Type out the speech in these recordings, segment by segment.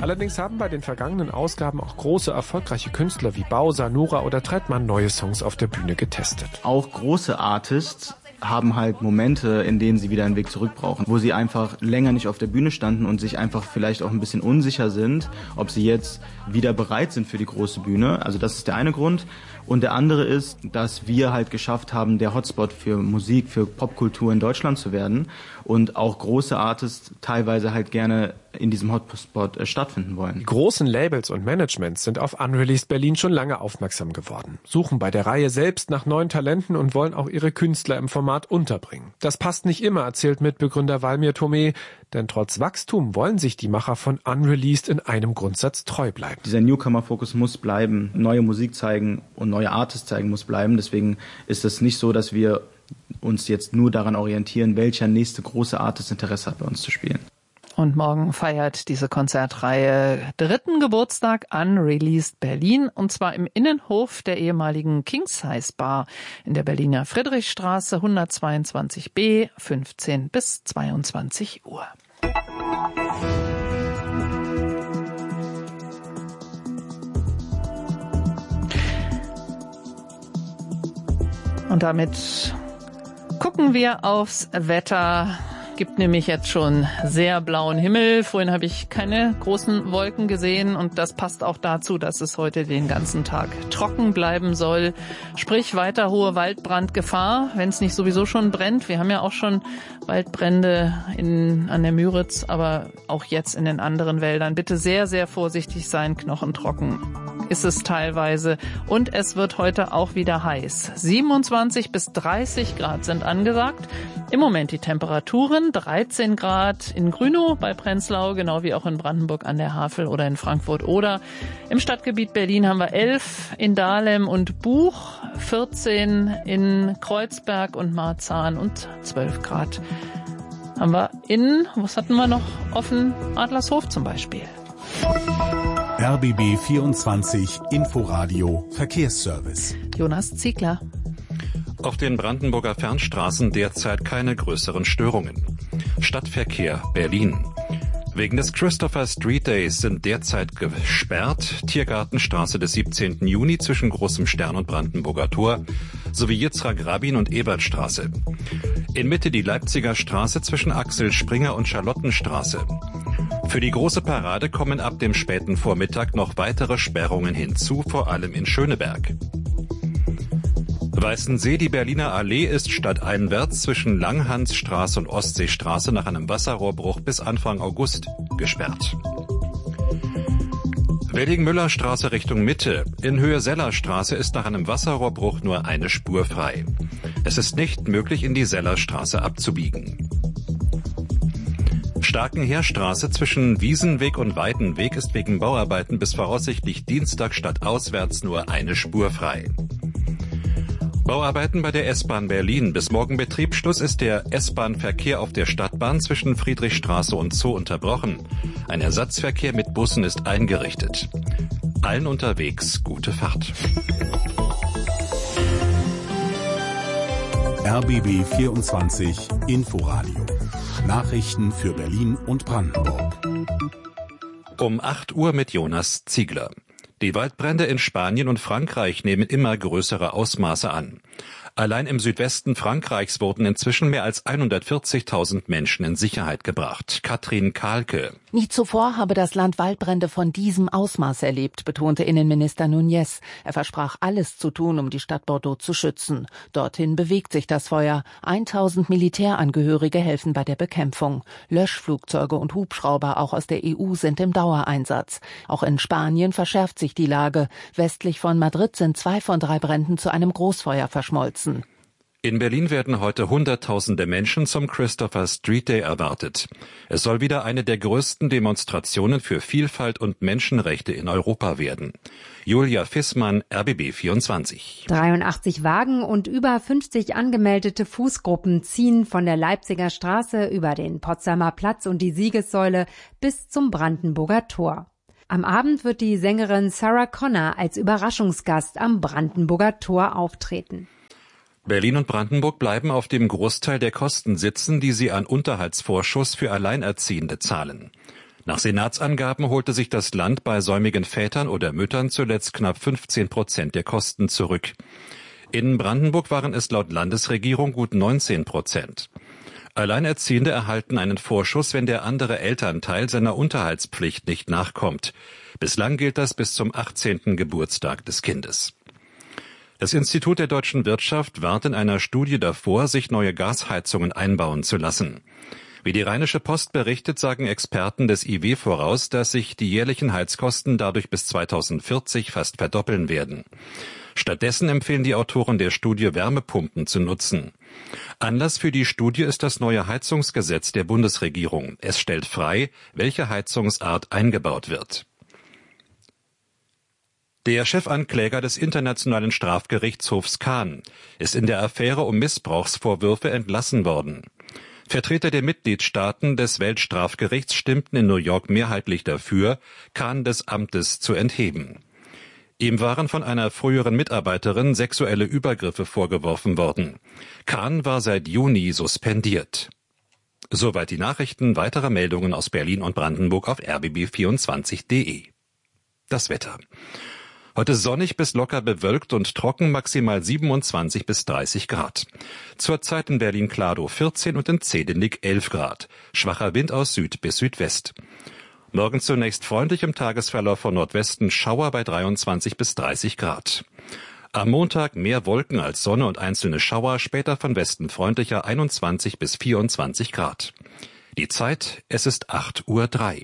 Allerdings haben bei den vergangenen Ausgaben auch große, erfolgreiche Künstler wie Bowser, Nura oder Trettmann neue Songs auf der Bühne getestet. Auch große Artists haben halt Momente, in denen sie wieder einen Weg zurück brauchen, wo sie einfach länger nicht auf der Bühne standen und sich einfach vielleicht auch ein bisschen unsicher sind, ob sie jetzt wieder bereit sind für die große Bühne. Also das ist der eine Grund. Und der andere ist, dass wir halt geschafft haben, der Hotspot für Musik, für Popkultur in Deutschland zu werden und auch große Artists teilweise halt gerne in diesem Hotspot stattfinden wollen. Die großen Labels und Managements sind auf Unreleased Berlin schon lange aufmerksam geworden, suchen bei der Reihe selbst nach neuen Talenten und wollen auch ihre Künstler im Format unterbringen. Das passt nicht immer, erzählt Mitbegründer Valmir Thomé, denn trotz Wachstum wollen sich die Macher von Unreleased in einem Grundsatz treu bleiben. Dieser Newcomer-Fokus muss bleiben, neue Musik zeigen und neue Artists zeigen muss bleiben. Deswegen ist es nicht so, dass wir uns jetzt nur daran orientieren, welcher nächste große Artist Interesse hat, bei uns zu spielen. Und morgen feiert diese Konzertreihe 3. Geburtstag Unreleased Berlin, und zwar im Innenhof der ehemaligen King Size Bar in der Berliner Friedrichstraße 122b, 15 bis 22 Uhr. Und damit gucken wir aufs Wetter. Gibt nämlich jetzt schon sehr blauen Himmel. Vorhin habe ich keine großen Wolken gesehen und das passt auch dazu, dass es heute den ganzen Tag trocken bleiben soll. Sprich weiter hohe Waldbrandgefahr, wenn es nicht sowieso schon brennt. Wir haben ja auch schon Waldbrände an der Müritz, aber auch jetzt in den anderen Wäldern. Bitte sehr, sehr vorsichtig sein, knochentrocken ist es teilweise. Und es wird heute auch wieder heiß. 27 bis 30 Grad sind angesagt. Im Moment die Temperaturen 13 Grad in Grünow bei Prenzlau, genau wie auch in Brandenburg an der Havel oder in Frankfurt oder im Stadtgebiet Berlin haben wir 11 in Dahlem und Buch, 14 in Kreuzberg und Marzahn und 12 Grad haben wir was hatten wir noch offen? Adlershof zum Beispiel. RBB 24 Inforadio Verkehrsservice. Jonas Ziegler. Auf den Brandenburger Fernstraßen derzeit keine größeren Störungen. Stadtverkehr Berlin. Wegen des Christopher Street Days sind derzeit gesperrt Tiergartenstraße des 17. Juni zwischen Großem Stern und Brandenburger Tor sowie Yitzhak Rabin und Ebertstraße. In Mitte die Leipziger Straße zwischen Axel Springer und Charlottenstraße. Für die große Parade kommen ab dem späten Vormittag noch weitere Sperrungen hinzu, vor allem in Schöneberg. Weißensee, die Berliner Allee ist stadteinwärts zwischen Langhansstraße und Ostseestraße nach einem Wasserrohrbruch bis Anfang August gesperrt. Wedding-Müller-Straße Richtung Mitte. In Höhe Sellerstraße ist nach einem Wasserrohrbruch nur eine Spur frei. Es ist nicht möglich, in die Sellerstraße abzubiegen. Starkenheerstraße zwischen Wiesenweg und Weidenweg ist wegen Bauarbeiten bis voraussichtlich Dienstag stadtauswärts nur eine Spur frei. Bauarbeiten bei der S-Bahn Berlin. Bis morgen Betriebsschluss ist der S-Bahn-Verkehr auf der Stadtbahn zwischen Friedrichstraße und Zoo unterbrochen. Ein Ersatzverkehr mit Bussen ist eingerichtet. Allen unterwegs gute Fahrt. RBB 24 Inforadio. Nachrichten für Berlin und Brandenburg. Um 8 Uhr mit Jonas Ziegler. Die Waldbrände in Spanien und Frankreich nehmen immer größere Ausmaße an. Allein im Südwesten Frankreichs wurden inzwischen mehr als 140.000 Menschen in Sicherheit gebracht. Katrin Kahlke. Nie zuvor habe das Land Waldbrände von diesem Ausmaß erlebt, betonte Innenminister Núñez. Er versprach, alles zu tun, um die Stadt Bordeaux zu schützen. Dorthin bewegt sich das Feuer. 1000 Militärangehörige helfen bei der Bekämpfung. Löschflugzeuge und Hubschrauber auch aus der EU sind im Dauereinsatz. Auch in Spanien verschärft sich die Lage. Westlich von Madrid sind 2 von 3 Bränden zu einem Großfeuer verschmolzen. In Berlin werden heute Hunderttausende Menschen zum Christopher Street Day erwartet. Es soll wieder eine der größten Demonstrationen für Vielfalt und Menschenrechte in Europa werden. Julia Fissmann, RBB 24. 83 Wagen und über 50 angemeldete Fußgruppen ziehen von der Leipziger Straße über den Potsdamer Platz und die Siegessäule bis zum Brandenburger Tor. Am Abend wird die Sängerin Sarah Connor als Überraschungsgast am Brandenburger Tor auftreten. Berlin und Brandenburg bleiben auf dem Großteil der Kosten sitzen, die sie an Unterhaltsvorschuss für Alleinerziehende zahlen. Nach Senatsangaben holte sich das Land bei säumigen Vätern oder Müttern zuletzt knapp 15% der Kosten zurück. In Brandenburg waren es laut Landesregierung gut 19%. Alleinerziehende erhalten einen Vorschuss, wenn der andere Elternteil seiner Unterhaltspflicht nicht nachkommt. Bislang gilt das bis zum 18. Geburtstag des Kindes. Das Institut der deutschen Wirtschaft warnt in einer Studie davor, sich neue Gasheizungen einbauen zu lassen. Wie die Rheinische Post berichtet, sagen Experten des IW voraus, dass sich die jährlichen Heizkosten dadurch bis 2040 fast verdoppeln werden. Stattdessen empfehlen die Autoren der Studie, Wärmepumpen zu nutzen. Anlass für die Studie ist das neue Heizungsgesetz der Bundesregierung. Es stellt frei, welche Heizungsart eingebaut wird. Der Chefankläger des Internationalen Strafgerichtshofs Khan ist in der Affäre um Missbrauchsvorwürfe entlassen worden. Vertreter der Mitgliedstaaten des Weltstrafgerichts stimmten in New York mehrheitlich dafür, Khan des Amtes zu entheben. Ihm waren von einer früheren Mitarbeiterin sexuelle Übergriffe vorgeworfen worden. Khan war seit Juni suspendiert. Soweit die Nachrichten. Weitere Meldungen aus Berlin und Brandenburg auf rbb24.de. Das Wetter. Heute sonnig bis locker bewölkt und trocken, maximal 27 bis 30 Grad. Zurzeit in Berlin-Kladow 14 und in Zehdenick 11 Grad. Schwacher Wind aus Süd bis Südwest. Morgen zunächst freundlich, im Tagesverlauf von Nordwesten Schauer bei 23 bis 30 Grad. Am Montag mehr Wolken als Sonne und einzelne Schauer, später von Westen freundlicher 21 bis 24 Grad. Die Zeit, es ist 8:03 Uhr.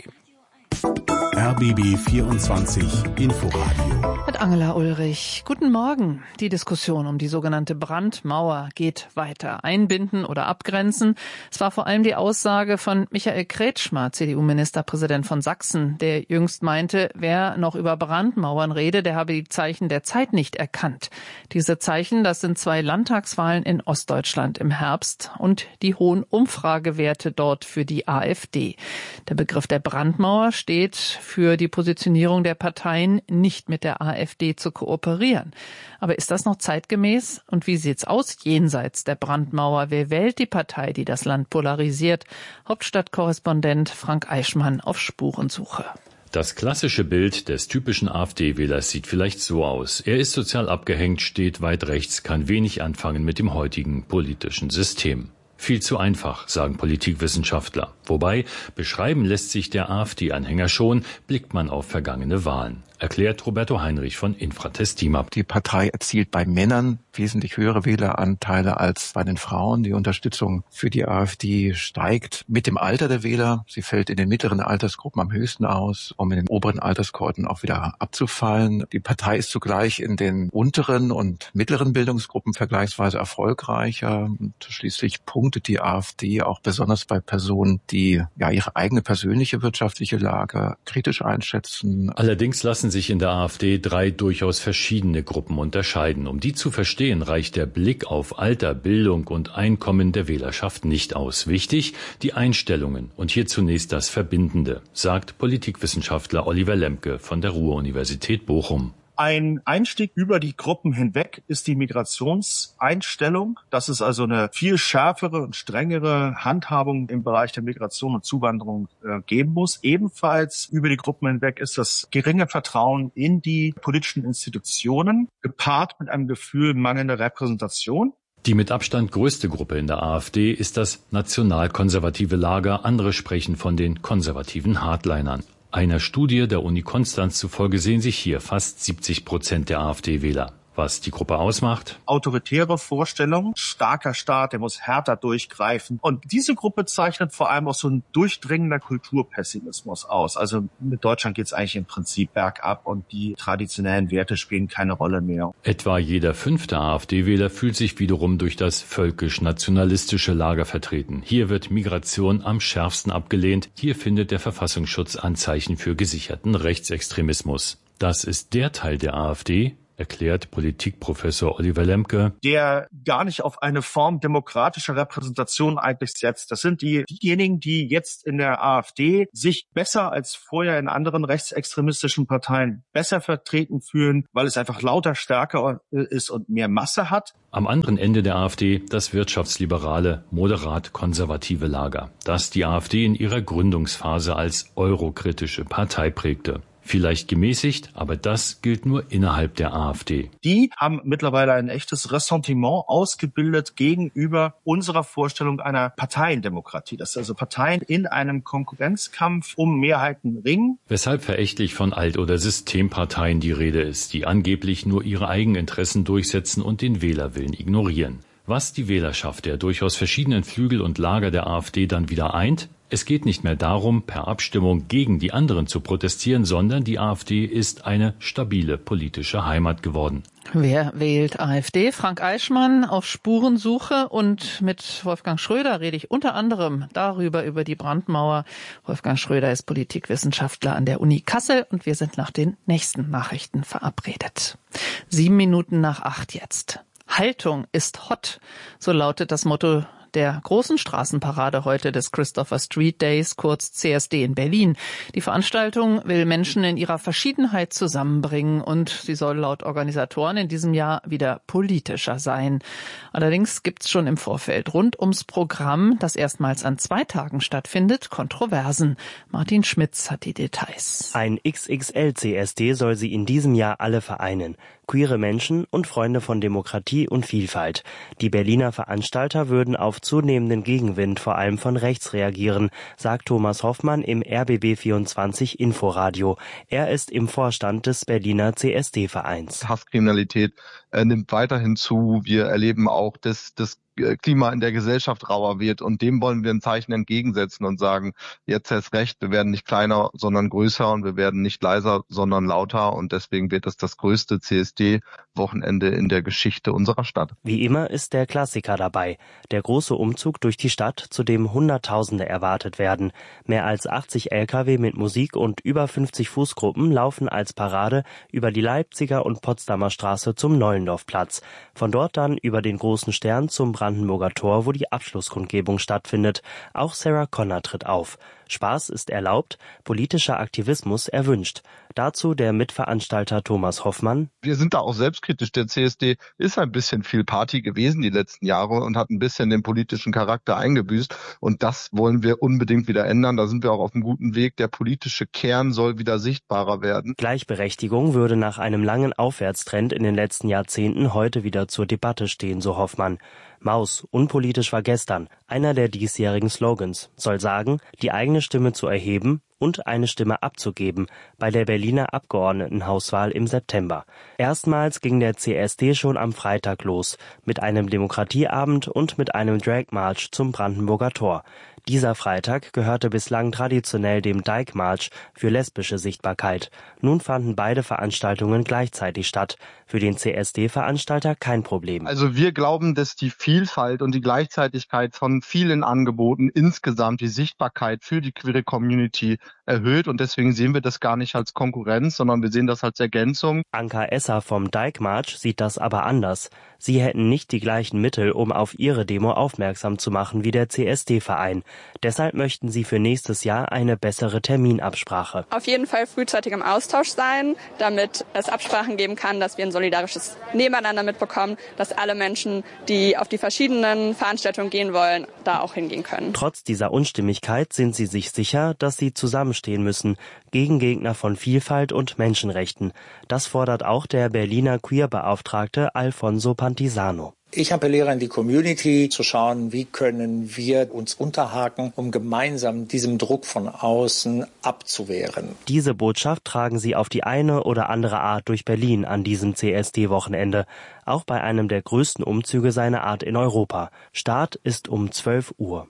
RBB 24 Inforadio. Mit Angela Ulrich. Guten Morgen. Die Diskussion um die sogenannte Brandmauer geht weiter. Einbinden oder abgrenzen. Es war vor allem die Aussage von Michael Kretschmer, CDU-Ministerpräsident von Sachsen, der jüngst meinte, wer noch über Brandmauern rede, der habe die Zeichen der Zeit nicht erkannt. Diese Zeichen, das sind 2 Landtagswahlen in Ostdeutschland im Herbst und die hohen Umfragewerte dort für die AfD. Der Begriff der Brandmauer steht für die Positionierung der Parteien, nicht mit der AfD zu kooperieren. Aber ist das noch zeitgemäß? Und wie sieht's aus jenseits der Brandmauer? Wer wählt die Partei, die das Land polarisiert? Hauptstadtkorrespondent Frank Eichmann auf Spurensuche. Das klassische Bild des typischen AfD-Wählers sieht vielleicht so aus. Er ist sozial abgehängt, steht weit rechts, kann wenig anfangen mit dem heutigen politischen System. Viel zu einfach, sagen Politikwissenschaftler. Wobei, beschreiben lässt sich der AfD-Anhänger schon, blickt man auf vergangene Wahlen. Erklärt Roberto Heinrich von Infratest DIMAP. Die Partei erzielt bei Männern wesentlich höhere Wähleranteile als bei den Frauen. Die Unterstützung für die AfD steigt mit dem Alter der Wähler. Sie fällt in den mittleren Altersgruppen am höchsten aus, um in den oberen Alterskohorten auch wieder abzufallen. Die Partei ist zugleich in den unteren und mittleren Bildungsgruppen vergleichsweise erfolgreicher. Und schließlich punktet die AfD auch besonders bei Personen, die ihre eigene persönliche wirtschaftliche Lage kritisch einschätzen. Allerdings lassen sich in der AfD 3 durchaus verschiedene Gruppen unterscheiden. Um die zu verstehen, reicht der Blick auf Alter, Bildung und Einkommen der Wählerschaft nicht aus. Wichtig, die Einstellungen und hier zunächst das Verbindende, sagt Politikwissenschaftler Oliver Lemke von der Ruhr-Universität Bochum. Ein Einstieg über die Gruppen hinweg ist die Migrationseinstellung. Das ist also eine viel schärfere und strengere Handhabung im Bereich der Migration und Zuwanderung geben muss. Ebenfalls über die Gruppen hinweg ist das geringe Vertrauen in die politischen Institutionen, gepaart mit einem Gefühl mangelnder Repräsentation. Die mit Abstand größte Gruppe in der AfD ist das nationalkonservative Lager. Andere sprechen von den konservativen Hardlinern. Einer Studie der Uni Konstanz zufolge sehen sich hier fast 70% der AfD-Wähler. Was die Gruppe ausmacht? Autoritäre Vorstellungen, starker Staat, der muss härter durchgreifen. Und diese Gruppe zeichnet vor allem auch so ein durchdringender Kulturpessimismus aus. Also mit Deutschland geht es eigentlich im Prinzip bergab und die traditionellen Werte spielen keine Rolle mehr. Etwa jeder 5. AfD-Wähler fühlt sich wiederum durch das völkisch-nationalistische Lager vertreten. Hier wird Migration am schärfsten abgelehnt. Hier findet der Verfassungsschutz Anzeichen für gesicherten Rechtsextremismus. Das ist der Teil der AfD, erklärt Politikprofessor Oliver Lemke, der gar nicht auf eine Form demokratischer Repräsentation eigentlich setzt. Das sind diejenigen, die jetzt in der AfD sich besser als vorher in anderen rechtsextremistischen Parteien besser vertreten fühlen, weil es einfach lauter, stärker ist und mehr Masse hat. Am anderen Ende der AfD das wirtschaftsliberale, moderat-konservative Lager, das die AfD in ihrer Gründungsphase als eurokritische Partei prägte. Vielleicht gemäßigt, aber das gilt nur innerhalb der AfD. Die haben mittlerweile ein echtes Ressentiment ausgebildet gegenüber unserer Vorstellung einer Parteiendemokratie. Dass also Parteien in einem Konkurrenzkampf um Mehrheiten ringen. Weshalb verächtlich von Alt- oder Systemparteien die Rede ist, die angeblich nur ihre Eigeninteressen durchsetzen und den Wählerwillen ignorieren. Was die Wählerschaft der durchaus verschiedenen Flügel und Lager der AfD dann wieder eint? Es geht nicht mehr darum, per Abstimmung gegen die anderen zu protestieren, sondern die AfD ist eine stabile politische Heimat geworden. Wer wählt AfD? Frank Eichmann auf Spurensuche, und mit Wolfgang Schröder rede ich unter anderem über die Brandmauer. Wolfgang Schröder ist Politikwissenschaftler an der Uni Kassel und wir sind nach den nächsten Nachrichten verabredet. 7:07 jetzt. Haltung ist hot, so lautet das Motto der großen Straßenparade heute des Christopher Street Days, kurz CSD in Berlin. Die Veranstaltung will Menschen in ihrer Verschiedenheit zusammenbringen und sie soll laut Organisatoren in diesem Jahr wieder politischer sein. Allerdings gibt's schon im Vorfeld rund ums Programm, das erstmals an 2 Tagen stattfindet, Kontroversen. Martin Schmitz hat die Details. Ein XXL-CSD soll sie in diesem Jahr alle vereinen. Queere Menschen und Freunde von Demokratie und Vielfalt. Die Berliner Veranstalter würden auf zunehmenden Gegenwind vor allem von rechts reagieren, sagt Thomas Hoffmann im RBB24 Inforadio. Er ist im Vorstand des Berliner CSD-Vereins. Hasskriminalität nimmt weiterhin zu. Wir erleben auch, dass das Klima in der Gesellschaft rauer wird, und dem wollen wir ein Zeichen entgegensetzen und sagen, jetzt erst recht, wir werden nicht kleiner, sondern größer, und wir werden nicht leiser, sondern lauter, und deswegen wird es das größte CSD-Wochenende in der Geschichte unserer Stadt. Wie immer ist der Klassiker dabei, der große Umzug durch die Stadt, zu dem Hunderttausende erwartet werden. Mehr als 80 Lkw mit Musik und über 50 Fußgruppen laufen als Parade über die Leipziger und Potsdamer Straße zum Nollendorfplatz. Von dort dann über den Großen Stern zum Brandenburger Tor, wo die Abschlusskundgebung stattfindet. Auch Sarah Connor tritt auf. Spaß ist erlaubt, politischer Aktivismus erwünscht. Dazu der Mitveranstalter Thomas Hoffmann. Wir sind da auch selbstkritisch. Der CSD ist ein bisschen viel Party gewesen die letzten Jahre und hat ein bisschen den politischen Charakter eingebüßt. Und das wollen wir unbedingt wieder ändern. Da sind wir auch auf einem guten Weg. Der politische Kern soll wieder sichtbarer werden. Gleichberechtigung würde nach einem langen Aufwärtstrend in den letzten Jahrzehnten heute wieder zur Debatte stehen, so Hoffmann. Maus, unpolitisch war gestern, einer der diesjährigen Slogans, soll sagen, die eigene Stimme zu erheben und eine Stimme abzugeben bei der Berliner Abgeordnetenhauswahl im September. Erstmals ging der CSD schon am Freitag los, mit einem Demokratieabend und mit einem Drag-March zum Brandenburger Tor. Dieser Freitag gehörte bislang traditionell dem Dyke March für lesbische Sichtbarkeit. Nun fanden beide Veranstaltungen gleichzeitig statt. Für den CSD-Veranstalter kein Problem. Also wir glauben, dass die Vielfalt und die Gleichzeitigkeit von vielen Angeboten insgesamt die Sichtbarkeit für die queere Community erhöht, und deswegen sehen wir das gar nicht als Konkurrenz, sondern wir sehen das als Ergänzung. Anka Esser vom Dyke March sieht das aber anders. Sie hätten nicht die gleichen Mittel, um auf ihre Demo aufmerksam zu machen wie der CSD-Verein. Deshalb möchten sie für nächstes Jahr eine bessere Terminabsprache. Auf jeden Fall frühzeitig im Austausch sein, damit es Absprachen geben kann, dass wir ein solidarisches Nebeneinander mitbekommen, dass alle Menschen, die auf die verschiedenen Veranstaltungen gehen wollen, da auch hingehen können. Trotz dieser Unstimmigkeit sind sie sich sicher, dass sie zusammenstehen müssen gegen Gegner von Vielfalt und Menschenrechten. Das fordert auch der Berliner Queer-Beauftragte Alfonso Pantisano. Ich appelliere an die Community, zu schauen, wie können wir uns unterhaken, um gemeinsam diesem Druck von außen abzuwehren. Diese Botschaft tragen sie auf die eine oder andere Art durch Berlin an diesem CSD-Wochenende. Auch bei einem der größten Umzüge seiner Art in Europa. Start ist um 12 Uhr.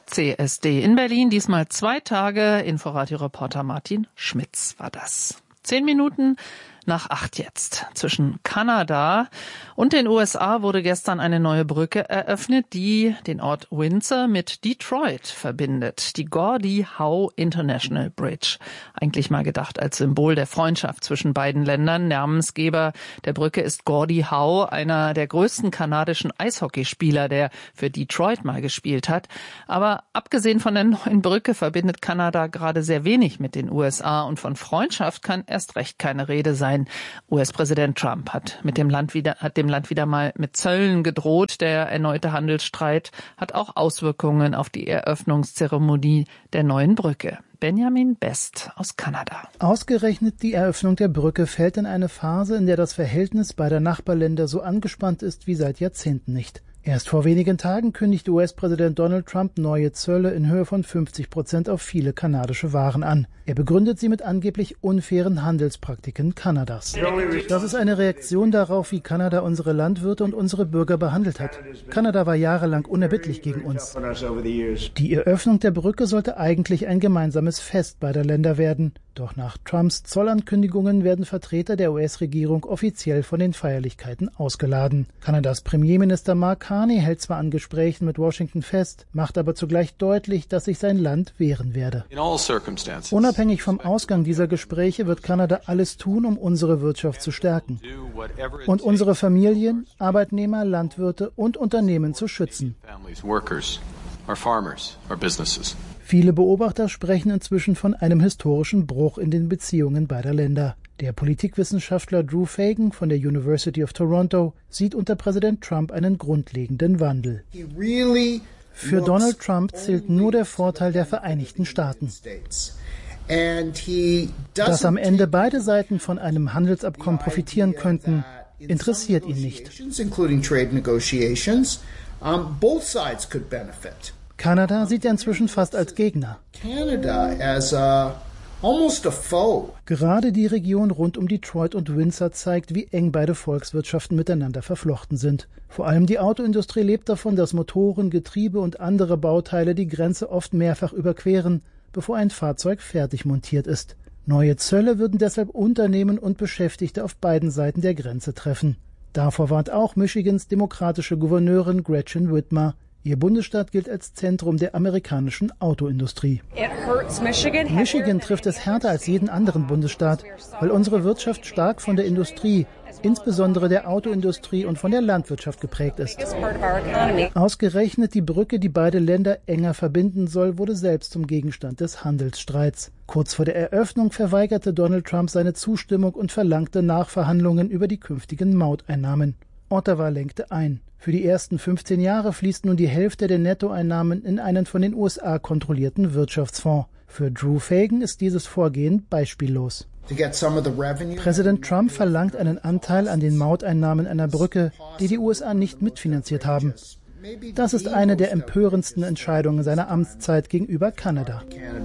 CSD in Berlin, diesmal 2 Tage. Inforadio-Reporter Martin Schmitz war das. 10:10 nach 8 jetzt. Zwischen Kanada und den USA wurde gestern eine neue Brücke eröffnet, die den Ort Windsor mit Detroit verbindet. Die Gordie Howe International Bridge. Eigentlich mal gedacht als Symbol der Freundschaft zwischen beiden Ländern. Namensgeber der Brücke ist Gordie Howe, einer der größten kanadischen Eishockeyspieler, der für Detroit mal gespielt hat. Aber abgesehen von der neuen Brücke verbindet Kanada gerade sehr wenig mit den USA und von Freundschaft kann erst recht keine Rede sein. US-Präsident Trump hat dem Land wieder mal mit Zöllen gedroht. Der erneute Handelsstreit hat auch Auswirkungen auf die Eröffnungszeremonie der neuen Brücke. Benjamin Best aus Kanada. Ausgerechnet die Eröffnung der Brücke fällt in eine Phase, in der das Verhältnis beider Nachbarländer so angespannt ist wie seit Jahrzehnten nicht. Erst vor wenigen Tagen kündigte US-Präsident Donald Trump neue Zölle in Höhe von 50% auf viele kanadische Waren an. Er begründet sie mit angeblich unfairen Handelspraktiken Kanadas. Das ist eine Reaktion darauf, wie Kanada unsere Landwirte und unsere Bürger behandelt hat. Kanada war jahrelang unerbittlich gegen uns. Die Eröffnung der Brücke sollte eigentlich ein gemeinsames Fest beider Länder werden. Doch nach Trumps Zollankündigungen werden Vertreter der US-Regierung offiziell von den Feierlichkeiten ausgeladen. Kanadas Premierminister Mark Carney hält zwar an Gesprächen mit Washington fest, macht aber zugleich deutlich, dass sich sein Land wehren werde. Unabhängig vom Ausgang dieser Gespräche wird Kanada alles tun, um unsere Wirtschaft zu stärken und unsere Familien, Arbeitnehmer, Landwirte und Unternehmen zu schützen. Viele Beobachter sprechen inzwischen von einem historischen Bruch in den Beziehungen beider Länder. Der Politikwissenschaftler Drew Fagan von der University of Toronto sieht unter Präsident Trump einen grundlegenden Wandel. Für Donald Trump zählt nur der Vorteil der Vereinigten Staaten. Dass am Ende beide Seiten von einem Handelsabkommen profitieren könnten, interessiert ihn nicht. Kanada sieht er inzwischen fast als Gegner. Gerade die Region rund um Detroit und Windsor zeigt, wie eng beide Volkswirtschaften miteinander verflochten sind. Vor allem die Autoindustrie lebt davon, dass Motoren, Getriebe und andere Bauteile die Grenze oft mehrfach überqueren, bevor ein Fahrzeug fertig montiert ist. Neue Zölle würden deshalb Unternehmen und Beschäftigte auf beiden Seiten der Grenze treffen. Davor warnt auch Michigans demokratische Gouverneurin Gretchen Whitmer. Ihr Bundesstaat gilt als Zentrum der amerikanischen Autoindustrie. Michigan trifft es härter als jeden anderen Bundesstaat, weil unsere Wirtschaft stark von der Industrie, insbesondere der Autoindustrie und von der Landwirtschaft geprägt ist. Ausgerechnet die Brücke, die beide Länder enger verbinden soll, wurde selbst zum Gegenstand des Handelsstreits. Kurz vor der Eröffnung verweigerte Donald Trump seine Zustimmung und verlangte Nachverhandlungen über die künftigen Mauteinnahmen. Ottawa lenkte ein. Für die ersten 15 Jahre fließt nun die Hälfte der Nettoeinnahmen in einen von den USA kontrollierten Wirtschaftsfonds. Für Drew Fagan ist dieses Vorgehen beispiellos. Präsident Trump verlangt einen Anteil an den Mauteinnahmen einer Brücke, die die USA nicht mitfinanziert haben. Das ist eine der empörendsten Entscheidungen seiner Amtszeit gegenüber Kanada.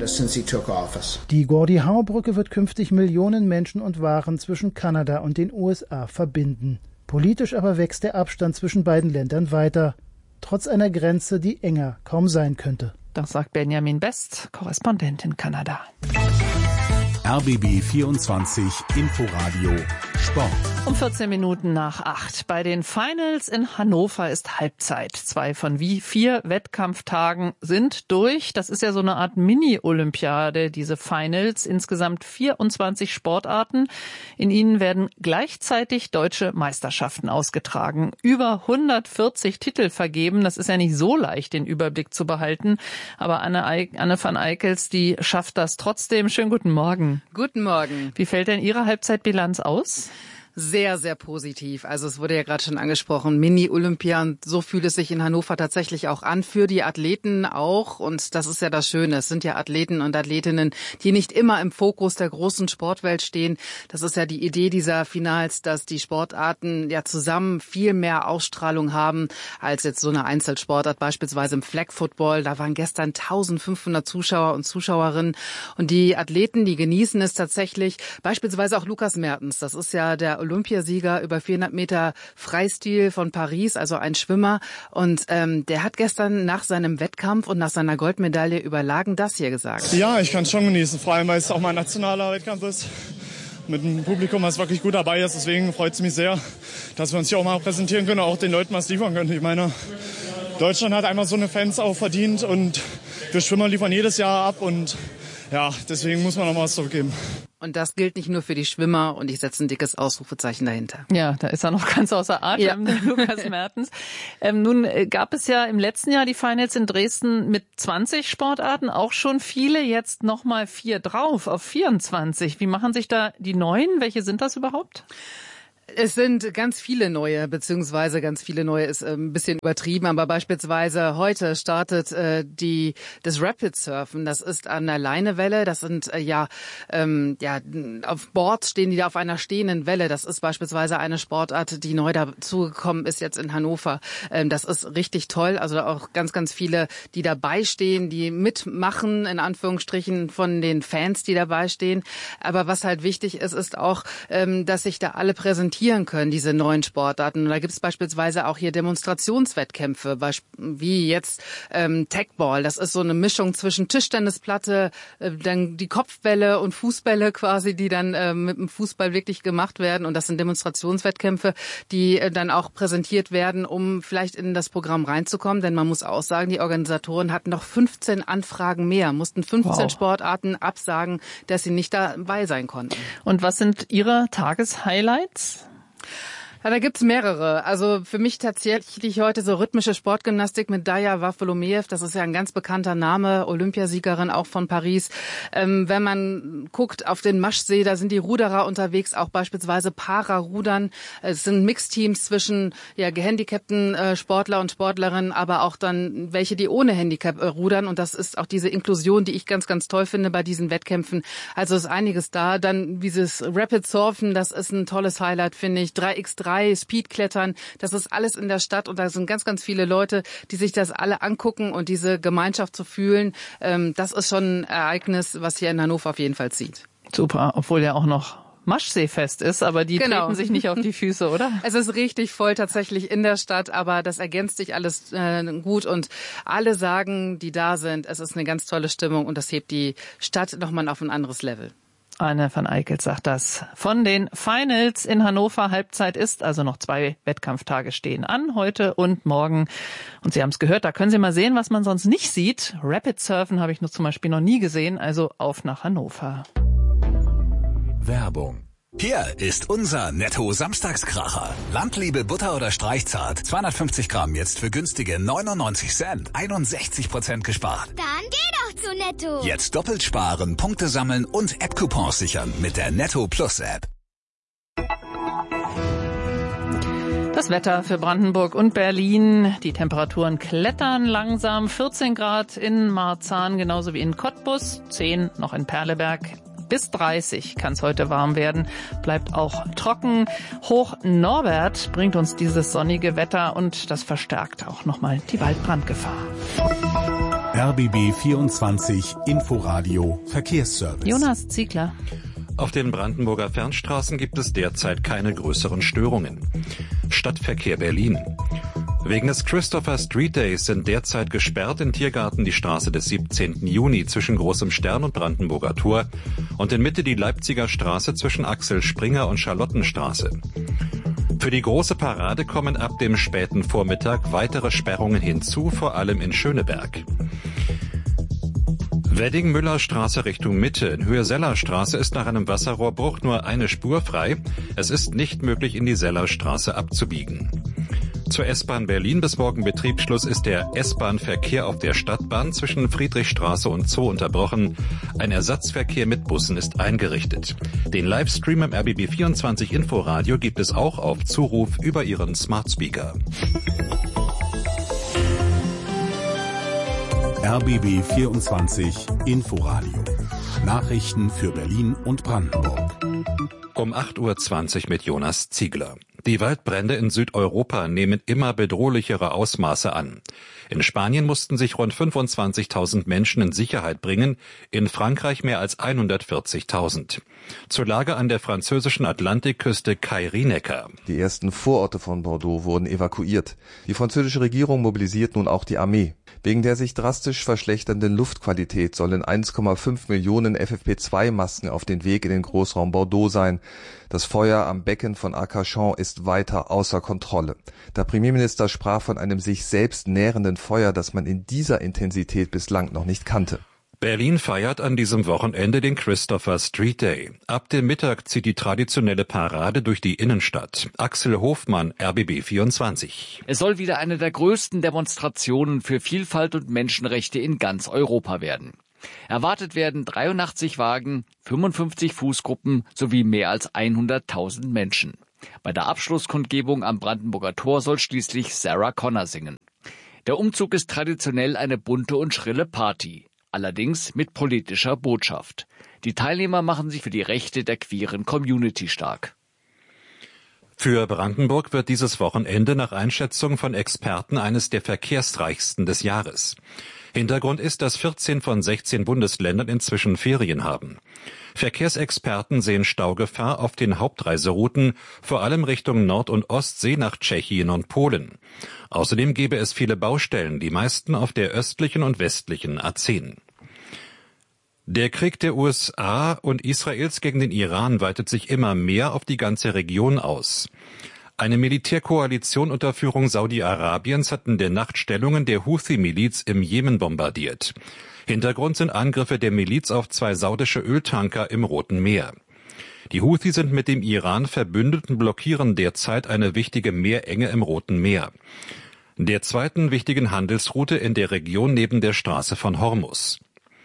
Die Gordie Howe Brücke wird künftig Millionen Menschen und Waren zwischen Kanada und den USA verbinden. Politisch aber wächst der Abstand zwischen beiden Ländern weiter, trotz einer Grenze, die enger kaum sein könnte. Das sagt Benjamin Best, Korrespondent in Kanada. RBB 24 Inforadio Sport. Um 14 Minuten nach 8. Bei den Finals in Hannover ist Halbzeit. 2 von 4 Wettkampftagen sind durch. Das ist ja so eine Art Mini-Olympiade, diese Finals. Insgesamt 24 Sportarten. In ihnen werden gleichzeitig deutsche Meisterschaften ausgetragen. Über 140 Titel vergeben. Das ist ja nicht so leicht, den Überblick zu behalten. Aber Anne van Eickels, die schafft das trotzdem. Schönen guten Morgen. Guten Morgen. Wie fällt denn Ihre Halbzeitbilanz aus? Sehr, sehr positiv. Also es wurde ja gerade schon angesprochen, Mini-Olympia, und so fühlt es sich in Hannover tatsächlich auch an, für die Athleten auch. Und das ist ja das Schöne, es sind ja Athleten und Athletinnen, die nicht immer im Fokus der großen Sportwelt stehen. Das ist ja die Idee dieser Finals, dass die Sportarten ja zusammen viel mehr Ausstrahlung haben als jetzt so eine Einzelsportart, beispielsweise im Flag Football. Da waren gestern 1500 Zuschauer und Zuschauerinnen. Und die Athleten, die genießen es tatsächlich, beispielsweise auch Lukas Mertens, das ist ja der Olympiasieger über 400 Meter Freistil von Paris, also ein Schwimmer. Und der hat gestern nach seinem Wettkampf und nach seiner Goldmedaille über Lagen das hier gesagt. Ja, ich kann es schon genießen, vor allem weil es auch mein nationaler Wettkampf ist. mit einem Publikum, was wirklich gut dabei ist. Deswegen freut es mich sehr, dass wir uns hier auch mal präsentieren können, auch den Leuten was liefern können. Ich meine, Deutschland hat einmal so eine Fans auch verdient und wir Schwimmer liefern jedes Jahr ab und ja, deswegen muss man noch mal was zurückgeben. Und das gilt nicht nur für die Schwimmer und ich setze ein dickes Ausrufezeichen dahinter. Ja, da ist er noch ganz außer Atem, der Lukas Mertens. Nun gab es ja im letzten Jahr die Finals in Dresden mit 20 Sportarten, auch schon viele, jetzt nochmal 4 drauf auf 24. Wie machen sich da die Neuen? Welche sind das überhaupt? Es sind ganz viele neue, beziehungsweise ganz viele neue ist ein bisschen übertrieben, aber beispielsweise heute startet das Rapid Surfen. Das ist an der Leinewelle. Das sind auf Board stehen die da auf einer stehenden Welle. Das ist beispielsweise eine Sportart, die neu dazugekommen ist jetzt in Hannover. Das ist richtig toll. Also auch ganz, ganz viele, die dabei stehen, die mitmachen, in Anführungsstrichen, von den Fans, die dabei stehen. Aber was halt wichtig ist, ist auch, dass sich da alle präsentieren können, diese neuen Sportarten. Und da gibt es beispielsweise auch hier Demonstrationswettkämpfe, wie jetzt Tagball. Das ist so eine Mischung zwischen Tischtennisplatte, dann die Kopfbälle und Fußbälle quasi, die dann mit dem Fußball wirklich gemacht werden. Und das sind Demonstrationswettkämpfe, die dann auch präsentiert werden, um vielleicht in das Programm reinzukommen. Denn man muss auch sagen, die Organisatoren hatten noch 15 Anfragen mehr, mussten 15 Sportarten absagen, dass sie nicht dabei sein konnten. Und was sind Ihre Tageshighlights? Ja, da gibt's mehrere. Also für mich tatsächlich heute so rhythmische Sportgymnastik mit Daya Wafolomeev. Das ist ja ein ganz bekannter Name, Olympiasiegerin auch von Paris. Wenn man guckt auf den Maschsee, da sind die Ruderer unterwegs, auch beispielsweise Para-Rudern. Es sind Mixteams zwischen gehandicapten Sportler und Sportlerinnen, aber auch dann welche, die ohne Handicap rudern. Und das ist auch diese Inklusion, die ich ganz, ganz toll finde bei diesen Wettkämpfen. Also ist einiges da. Dann dieses Rapid Surfen, das ist ein tolles Highlight, finde ich. 3x3 Speedklettern, das ist alles in der Stadt und da sind ganz, ganz viele Leute, die sich das alle angucken und diese Gemeinschaft zu fühlen. Das ist schon ein Ereignis, was hier in Hannover auf jeden Fall zieht. Super, obwohl ja auch noch Maschseefest ist, aber die treten sich nicht auf die Füße, oder? Es ist richtig voll tatsächlich in der Stadt, aber das ergänzt sich alles gut und alle sagen, die da sind, es ist eine ganz tolle Stimmung und das hebt die Stadt nochmal auf ein anderes Level. Anne van Eickelt sagt das. Von den Finals in Hannover, Halbzeit ist, also noch 2 Wettkampftage stehen an, heute und morgen. Und Sie haben es gehört, da können Sie mal sehen, was man sonst nicht sieht. Rapid Surfen habe ich zum Beispiel noch nie gesehen, also auf nach Hannover. Werbung. Hier ist unser Netto-Samstagskracher. Landliebe Butter oder Streichzart. 250 Gramm jetzt für günstige 99 Cent. 61% gespart. Dann geh doch zu Netto. Jetzt doppelt sparen, Punkte sammeln und App-Coupons sichern mit der Netto Plus App. Das Wetter für Brandenburg und Berlin. Die Temperaturen klettern langsam. 14 Grad in Marzahn, genauso wie in Cottbus. 10 noch in Perleberg. Bis 30 kann es heute warm werden, bleibt auch trocken. Hoch Norbert bringt uns dieses sonnige Wetter und das verstärkt auch nochmal die Waldbrandgefahr. RBB 24 Inforadio Verkehrsservice. Jonas Ziegler. Auf den Brandenburger Fernstraßen gibt es derzeit keine größeren Störungen. Stadtverkehr Berlin. Wegen des Christopher Street Days sind derzeit gesperrt in Tiergarten die Straße des 17. Juni zwischen Großem Stern und Brandenburger Tor und in Mitte die Leipziger Straße zwischen Axel Springer und Charlottenstraße. Für die große Parade kommen ab dem späten Vormittag weitere Sperrungen hinzu, vor allem in Schöneberg. Wedding-Müller-Straße Richtung Mitte. In Höhe Sellerstraße ist nach einem Wasserrohrbruch nur eine Spur frei. Es ist nicht möglich, in die Sellerstraße abzubiegen. Zur S-Bahn Berlin. Bis morgen Betriebsschluss ist der S-Bahn-Verkehr auf der Stadtbahn zwischen Friedrichstraße und Zoo unterbrochen. Ein Ersatzverkehr mit Bussen ist eingerichtet. Den Livestream im RBB24 Inforadio gibt es auch auf Zuruf über Ihren Smart Speaker. RBB 24 Inforadio. Nachrichten für Berlin und Brandenburg. Um 8:20 Uhr mit Jonas Ziegler. Die Waldbrände in Südeuropa nehmen immer bedrohlichere Ausmaße an. In Spanien mussten sich rund 25.000 Menschen in Sicherheit bringen, in Frankreich mehr als 140.000. Zur Lage an der französischen Atlantikküste Kai-Rienecker. Die ersten Vororte von Bordeaux wurden evakuiert. Die französische Regierung mobilisiert nun auch die Armee. Wegen der sich drastisch verschlechternden Luftqualität sollen 1,5 Millionen FFP2-Masken auf den Weg in den Großraum Bordeaux sein. Das Feuer am Becken von Arcachon ist weiter außer Kontrolle. Der Premierminister sprach von einem sich selbst nährenden Feuer, das man in dieser Intensität bislang noch nicht kannte. Berlin feiert an diesem Wochenende den Christopher Street Day. Ab dem Mittag zieht die traditionelle Parade durch die Innenstadt. Axel Hofmann, RBB 24. Es soll wieder eine der größten Demonstrationen für Vielfalt und Menschenrechte in ganz Europa werden. Erwartet werden 83 Wagen, 55 Fußgruppen sowie mehr als 100.000 Menschen. Bei der Abschlusskundgebung am Brandenburger Tor soll schließlich Sarah Connor singen. Der Umzug ist traditionell eine bunte und schrille Party. Allerdings mit politischer Botschaft. Die Teilnehmer machen sich für die Rechte der queeren Community stark. Für Brandenburg wird dieses Wochenende nach Einschätzung von Experten eines der verkehrsreichsten des Jahres. Hintergrund ist, dass 14 von 16 Bundesländern inzwischen Ferien haben. Verkehrsexperten sehen Staugefahr auf den Hauptreiserouten, vor allem Richtung Nord- und Ostsee nach Tschechien und Polen. Außerdem gäbe es viele Baustellen, die meisten auf der östlichen und westlichen A10. Der Krieg der USA und Israels gegen den Iran weitet sich immer mehr auf die ganze Region aus. Eine Militärkoalition unter Führung Saudi-Arabiens hat in der Nacht Stellungen der Houthi-Miliz im Jemen bombardiert. Hintergrund sind Angriffe der Miliz auf 2 saudische Öltanker im Roten Meer. Die Houthi sind mit dem Iran verbündet und blockieren derzeit eine wichtige Meerenge im Roten Meer, der zweiten wichtigen Handelsroute in der Region neben der Straße von Hormuz.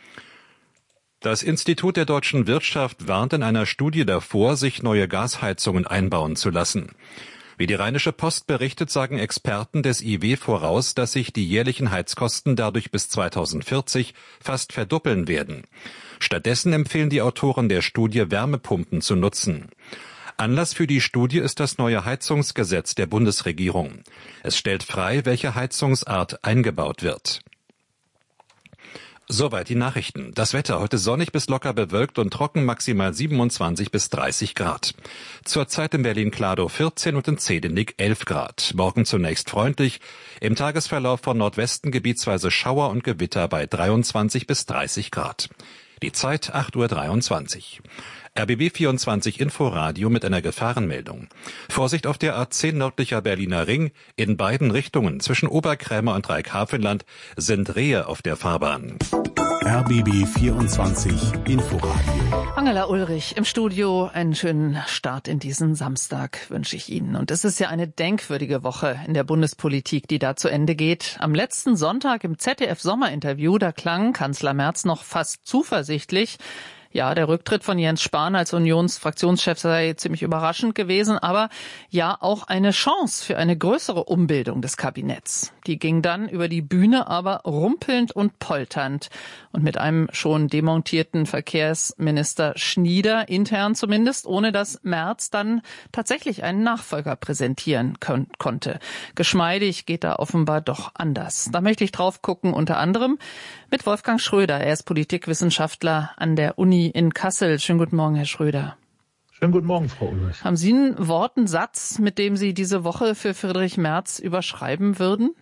Das Institut der deutschen Wirtschaft warnt in einer Studie davor, sich neue Gasheizungen einbauen zu lassen. Wie die Rheinische Post berichtet, sagen Experten des IW voraus, dass sich die jährlichen Heizkosten dadurch bis 2040 fast verdoppeln werden. Stattdessen empfehlen die Autoren der Studie, Wärmepumpen zu nutzen. Anlass für die Studie ist das neue Heizungsgesetz der Bundesregierung. Es stellt frei, welche Heizungsart eingebaut wird. Soweit die Nachrichten. Das Wetter heute sonnig bis locker bewölkt und trocken, maximal 27 bis 30 Grad. Zurzeit in Berlin-Kladow 14 und in Zehdenick 11 Grad. Morgen zunächst freundlich. Im Tagesverlauf von Nordwesten gebietsweise Schauer und Gewitter bei 23 bis 30 Grad. Die Zeit 8:23 Uhr. RBB 24 Inforadio mit einer Gefahrenmeldung. Vorsicht auf der A10 nördlicher Berliner Ring. In beiden Richtungen zwischen Oberkrämer und Dreighafenland sind Rehe auf der Fahrbahn. RBB 24 Inforadio. Angela Ulrich im Studio. Einen schönen Start in diesen Samstag wünsche ich Ihnen. Und es ist ja eine denkwürdige Woche in der Bundespolitik, die da zu Ende geht. Am letzten Sonntag im ZDF-Sommerinterview, da klang Kanzler Merz noch fast zuversichtlich. Ja, der Rücktritt von Jens Spahn als Unionsfraktionschef sei ziemlich überraschend gewesen, aber ja auch eine Chance für eine größere Umbildung des Kabinetts. Die ging dann über die Bühne, aber rumpelnd und polternd und mit einem schon demontierten Verkehrsminister Schnieder, intern zumindest, ohne dass Merz dann tatsächlich einen Nachfolger präsentieren konnte. Geschmeidig geht da offenbar doch anders. Da möchte ich drauf gucken, unter anderem mit Wolfgang Schröder. Er ist Politikwissenschaftler an der Uni in Kassel. Schönen guten Morgen, Herr Schröder. Schönen guten Morgen, Frau Ulrich. Haben Sie einen Wort, einen Satz, mit dem Sie diese Woche für Friedrich Merz überschreiben würden?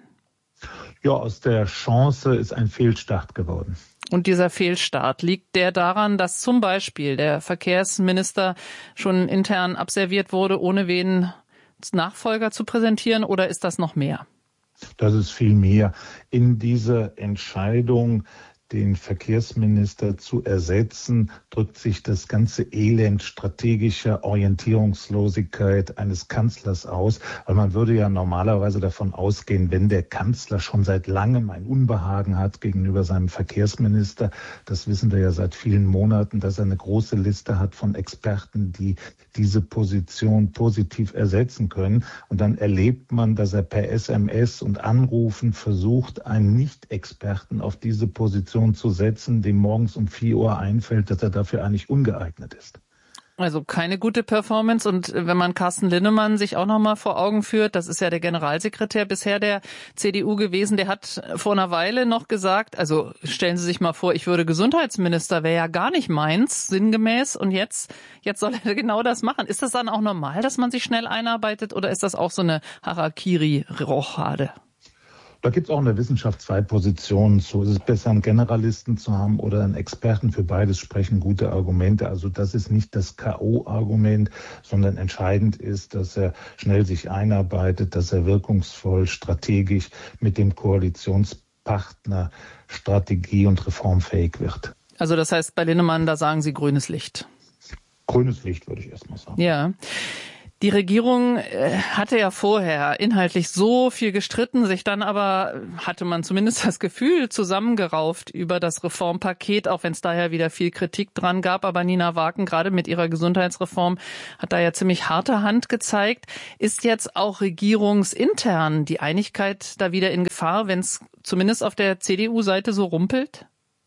Ja, aus der Chance ist ein Fehlstart geworden. Und dieser Fehlstart, liegt der daran, dass zum Beispiel der Verkehrsminister schon intern abserviert wurde, ohne wen Nachfolger zu präsentieren, oder ist das noch mehr? Das ist viel mehr. In dieser Entscheidung, den Verkehrsminister zu ersetzen, drückt sich das ganze Elend strategischer Orientierungslosigkeit eines Kanzlers aus. Weil man würde ja normalerweise davon ausgehen, wenn der Kanzler schon seit langem ein Unbehagen hat gegenüber seinem Verkehrsminister, das wissen wir ja seit vielen Monaten, dass er eine große Liste hat von Experten, die diese Position positiv ersetzen können. Und dann erlebt man, dass er per SMS und Anrufen versucht, einen Nicht-Experten auf diese Position zu setzen, dem morgens um 4 Uhr einfällt, dass er dafür eigentlich ungeeignet ist. Also keine gute Performance. Und wenn man Carsten Linnemann sich auch noch mal vor Augen führt, das ist ja der Generalsekretär bisher der CDU gewesen, der hat vor einer Weile noch gesagt, also stellen Sie sich mal vor, ich würde Gesundheitsminister, wäre ja gar nicht meins, sinngemäß. Und jetzt soll er genau das machen. Ist das dann auch normal, dass man sich schnell einarbeitet, oder ist das auch so eine Harakiri-Rochade? Da gibt es auch in der Wissenschaft zwei Positionen zu. Ist es besser, einen Generalisten zu haben oder einen Experten? Für beides sprechen gute Argumente. Also das ist nicht das K.O.-Argument, sondern entscheidend ist, dass er schnell sich einarbeitet, dass er wirkungsvoll, strategisch mit dem Koalitionspartner strategie- und reformfähig wird. Also das heißt, bei Linnemann, da sagen Sie grünes Licht. Grünes Licht, würde ich erstmal sagen. Ja. Die Regierung hatte ja vorher inhaltlich so viel gestritten, sich dann aber, hatte man zumindest das Gefühl, zusammengerauft über das Reformpaket, auch wenn es daher wieder viel Kritik dran gab. Aber Nina Waken, gerade mit ihrer Gesundheitsreform, hat da ja ziemlich harte Hand gezeigt. Ist jetzt auch regierungsintern die Einigkeit da wieder in Gefahr, wenn es zumindest auf der CDU-Seite so rumpelt?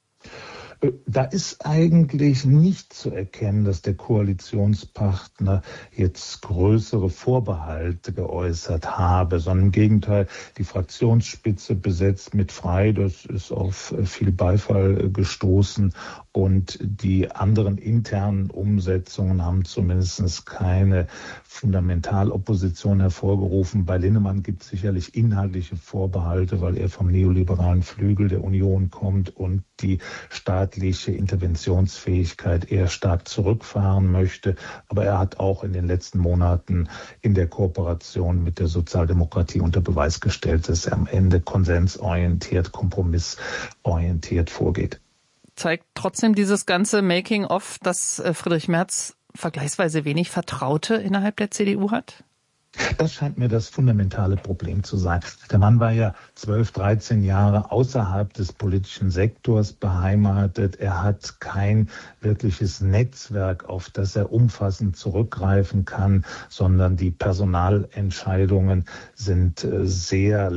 Da ist eigentlich nicht zu erkennen, dass der Koalitionspartner jetzt größere Vorbehalte geäußert habe, sondern im Gegenteil, die Fraktionsspitze besetzt mit Frei, das ist auf viel Beifall gestoßen und die anderen internen Umsetzungen haben zumindest keine Fundamentalopposition hervorgerufen. Bei Linnemann gibt es sicherlich inhaltliche Vorbehalte, weil er vom neoliberalen Flügel der Union kommt und die staatliche Interventionsfähigkeit eher stark zurückfahren möchte. Aber er hat auch in den letzten Monaten in der Kooperation mit der Sozialdemokratie unter Beweis gestellt, dass er am Ende konsensorientiert, kompromissorientiert vorgeht. Zeigt trotzdem dieses ganze Making-of, dass Friedrich Merz vergleichsweise wenig Vertraute innerhalb der CDU hat? Das scheint mir das fundamentale Problem zu sein. Der Mann war ja 12, 13 Jahre außerhalb des politischen Sektors beheimatet. Er hat kein wirkliches Netzwerk, auf das er umfassend zurückgreifen kann, sondern die Personalentscheidungen sind sehr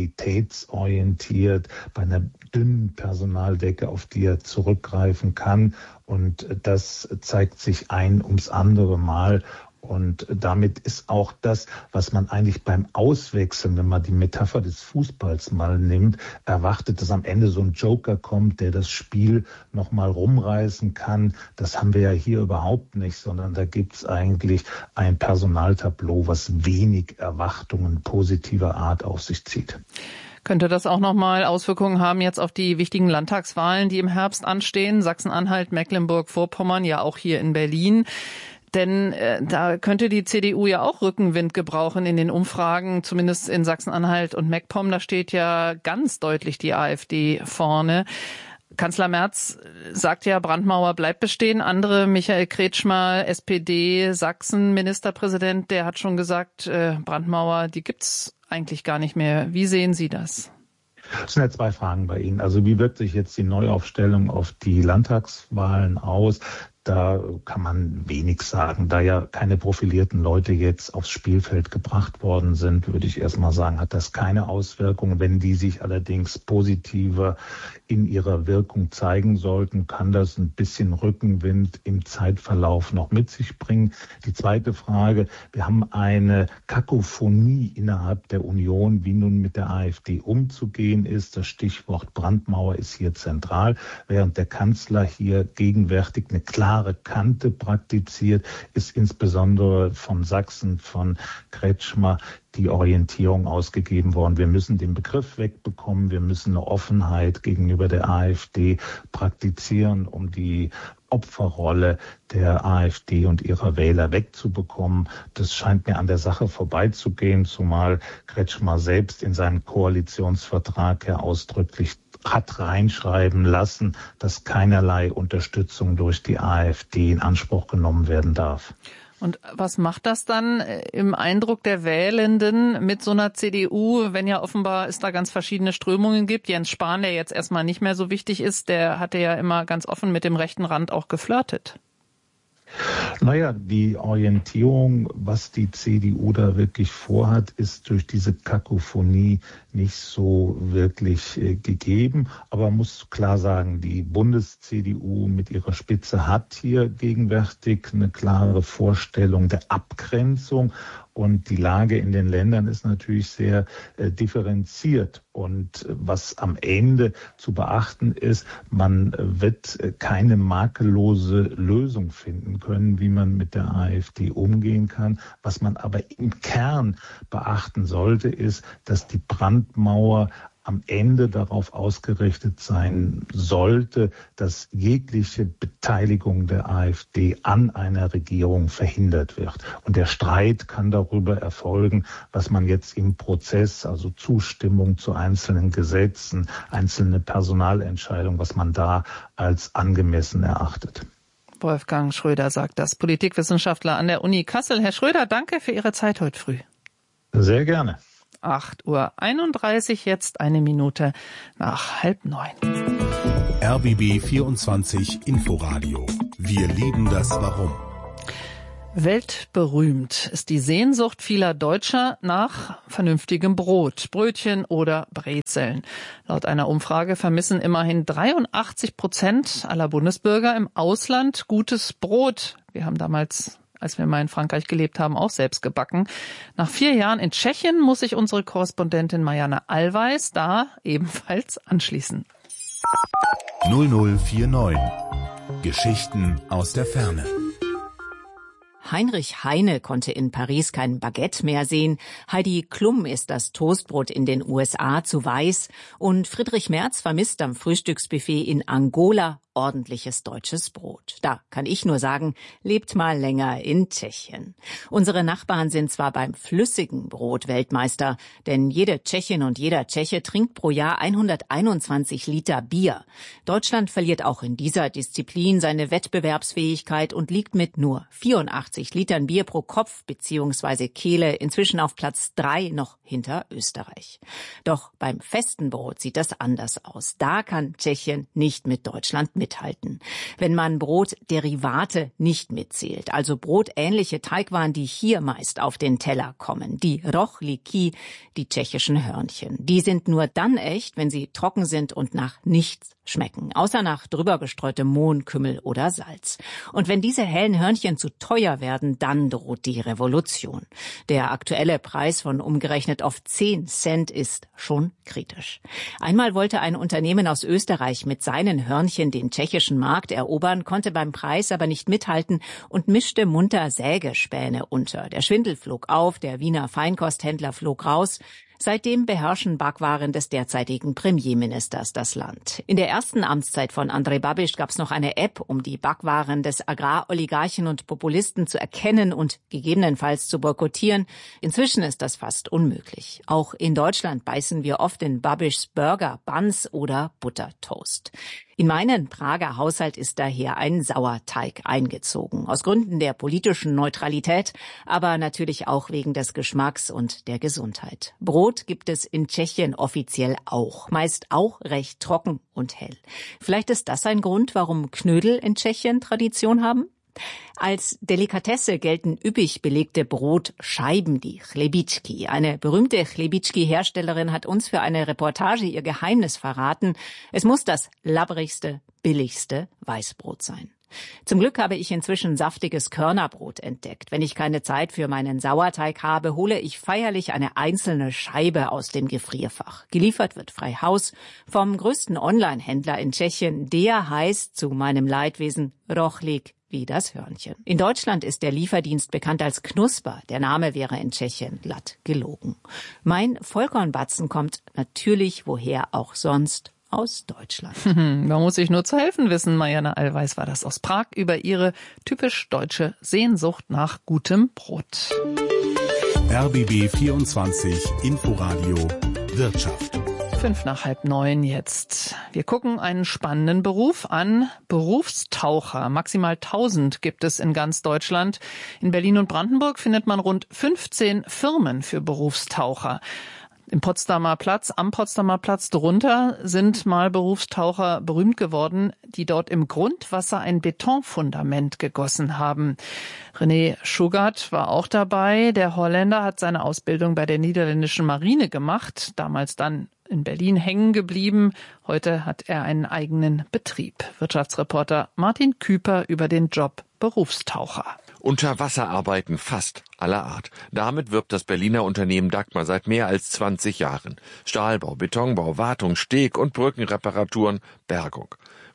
loyalitätsorientiert, bei einer dünnen Personaldecke, auf die er zurückgreifen kann. Und das zeigt sich ein ums andere Mal. Und damit ist auch das, was man eigentlich beim Auswechseln, wenn man die Metapher des Fußballs mal nimmt, erwartet, dass am Ende so ein Joker kommt, der das Spiel nochmal rumreißen kann. Das haben wir ja hier überhaupt nicht, sondern da gibt es eigentlich ein Personaltableau, was wenig Erwartungen positiver Art auf sich zieht. Könnte das auch nochmal Auswirkungen haben jetzt auf die wichtigen Landtagswahlen, die im Herbst anstehen? Sachsen-Anhalt, Mecklenburg-Vorpommern, ja auch hier in Berlin. Denn da könnte die CDU ja auch Rückenwind gebrauchen in den Umfragen, zumindest in Sachsen-Anhalt und MacPom. Da steht ja ganz deutlich die AfD vorne. Kanzler Merz sagt ja, Brandmauer bleibt bestehen. Andere, Michael Kretschmer, SPD, Sachsen-Ministerpräsident, der hat schon gesagt, Brandmauer, die gibt's eigentlich gar nicht mehr. Wie sehen Sie das? Es sind ja zwei Fragen bei Ihnen. Also wie wirkt sich jetzt die Neuaufstellung auf die Landtagswahlen aus? Da kann man wenig sagen. Da ja keine profilierten Leute jetzt aufs Spielfeld gebracht worden sind, würde ich erstmal sagen, hat das keine Auswirkungen. Wenn die sich allerdings positiver in ihrer Wirkung zeigen sollten, kann das ein bisschen Rückenwind im Zeitverlauf noch mit sich bringen. Die zweite Frage, wir haben eine Kakophonie innerhalb der Union, wie nun mit der AfD umzugehen ist. Das Stichwort Brandmauer ist hier zentral, während der Kanzler hier gegenwärtig eine klare Kante praktiziert, ist insbesondere von Sachsen, von Kretschmer die Orientierung ausgegeben worden. Wir müssen den Begriff wegbekommen, wir müssen eine Offenheit gegenüber der AfD praktizieren, um die Opferrolle der AfD und ihrer Wähler wegzubekommen. Das scheint mir an der Sache vorbeizugehen, zumal Kretschmer selbst in seinem Koalitionsvertrag ja ausdrücklich hat reinschreiben lassen, dass keinerlei Unterstützung durch die AfD in Anspruch genommen werden darf. Und was macht das dann im Eindruck der Wählenden mit so einer CDU, wenn ja offenbar es da ganz verschiedene Strömungen gibt? Jens Spahn, der jetzt erstmal nicht mehr so wichtig ist, der hatte ja immer ganz offen mit dem rechten Rand auch geflirtet. Naja, die Orientierung, was die CDU da wirklich vorhat, ist durch diese Kakophonie nicht so wirklich gegeben. Aber man muss klar sagen, die Bundes-CDU mit ihrer Spitze hat hier gegenwärtig eine klare Vorstellung der Abgrenzung. Und die Lage in den Ländern ist natürlich sehr differenziert. Und was am Ende zu beachten ist, man wird keine makellose Lösung finden können, wie wie man mit der AfD umgehen kann. Was man aber im Kern beachten sollte, ist, dass die Brandmauer am Ende darauf ausgerichtet sein sollte, dass jegliche Beteiligung der AfD an einer Regierung verhindert wird. Und der Streit kann darüber erfolgen, was man jetzt im Prozess, also Zustimmung zu einzelnen Gesetzen, einzelne Personalentscheidungen, was man da als angemessen erachtet. Wolfgang Schröder sagt das, Politikwissenschaftler an der Uni Kassel. Herr Schröder, danke für Ihre Zeit heute früh. Sehr gerne. 8:31 Uhr, jetzt 1 Minute nach 8:30. RBB 24 Inforadio. Wir lieben das Warum. Weltberühmt ist die Sehnsucht vieler Deutscher nach vernünftigem Brot, Brötchen oder Brezeln. Laut einer Umfrage vermissen immerhin 83% aller Bundesbürger im Ausland gutes Brot. Wir haben damals, als wir mal in Frankreich gelebt haben, auch selbst gebacken. Nach 4 Jahren in Tschechien muss sich unsere Korrespondentin Marianne Allweis da ebenfalls anschließen. 0049. Geschichten aus der Ferne. Heinrich Heine konnte in Paris kein Baguette mehr sehen, Heidi Klum ist das Toastbrot in den USA zu weiß und Friedrich Merz vermisst am Frühstücksbuffet in Angola ordentliches deutsches Brot. Da kann ich nur sagen, lebt mal länger in Tschechien. Unsere Nachbarn sind zwar beim flüssigen Brot Weltmeister, denn jede Tschechin und jeder Tscheche trinkt pro Jahr 121 Liter Bier. Deutschland verliert auch in dieser Disziplin seine Wettbewerbsfähigkeit und liegt mit nur 84 Litern Bier pro Kopf bzw. Kehle inzwischen auf Platz 3 noch hinter Österreich. Doch beim festen Brot sieht das anders aus. Da kann Tschechien nicht mit Deutschland mithalten. Wenn man Brotderivate nicht mitzählt, also brotähnliche Teigwaren, die hier meist auf den Teller kommen, die Rochliki, die tschechischen Hörnchen. Die sind nur dann echt, wenn sie trocken sind und nach nichts schmecken, außer nach drüber gestreutem Mohn, Kümmel oder Salz. Und wenn diese hellen Hörnchen zu teuer werden, dann droht die Revolution. Der aktuelle Preis von umgerechnet auf 10 Cent ist schon kritisch. Einmal wollte ein Unternehmen aus Österreich mit seinen Hörnchen den tschechischen Markt erobern, konnte beim Preis aber nicht mithalten und mischte munter Sägespäne unter. Der Schwindel flog auf, der Wiener Feinkosthändler flog raus. Seitdem beherrschen Backwaren des derzeitigen Premierministers das Land. In der ersten Amtszeit von Andrej Babiš gab es noch eine App, um die Backwaren des Agraroligarchen und Populisten zu erkennen und gegebenenfalls zu boykottieren. Inzwischen ist das fast unmöglich. Auch in Deutschland beißen wir oft in Babišs Burger, Buns oder Buttertoast. In meinen Prager Haushalt ist daher ein Sauerteig eingezogen. Aus Gründen der politischen Neutralität, aber natürlich auch wegen des Geschmacks und der Gesundheit. Brot gibt es in Tschechien offiziell auch. Meist auch recht trocken und hell. Vielleicht ist das ein Grund, warum Knödel in Tschechien Tradition haben? Als Delikatesse gelten üppig belegte Brotscheiben, die Chlebíčky. Eine berühmte Chlebíčky-Herstellerin hat uns für eine Reportage ihr Geheimnis verraten. Es muss das labbrigste, billigste Weißbrot sein. Zum Glück habe ich inzwischen saftiges Körnerbrot entdeckt. Wenn ich keine Zeit für meinen Sauerteig habe, hole ich feierlich eine einzelne Scheibe aus dem Gefrierfach. Geliefert wird frei Haus vom größten Online-Händler in Tschechien. Der heißt zu meinem Leidwesen Rochlik, wie das Hörnchen. In Deutschland ist der Lieferdienst bekannt als Knusper. Der Name wäre in Tschechien glatt gelogen. Mein Vollkornbatzen kommt natürlich, woher auch sonst, aus Deutschland. Man muss sich nur zu helfen wissen. Marianne Allweis war das aus Prag über ihre typisch deutsche Sehnsucht nach gutem Brot. RBB 24 Inforadio Wirtschaft. 8:05 jetzt. Wir gucken einen spannenden Beruf an. Berufstaucher. Maximal 1000 gibt es in ganz Deutschland. In Berlin und Brandenburg findet man rund 15 Firmen für Berufstaucher. Am Potsdamer Platz drunter sind mal Berufstaucher berühmt geworden, die dort im Grundwasser ein Betonfundament gegossen haben. René Schugart war auch dabei. Der Holländer hat seine Ausbildung bei der niederländischen Marine gemacht, damals dann in Berlin hängen geblieben. Heute hat er einen eigenen Betrieb. Wirtschaftsreporter Martin Küper über den Job Berufstaucher. Unterwasserarbeiten fast aller Art. Damit wirbt das Berliner Unternehmen Dagmar seit mehr als 20 Jahren. Stahlbau, Betonbau, Wartung, Steg- und Brückenreparaturen, Bergung.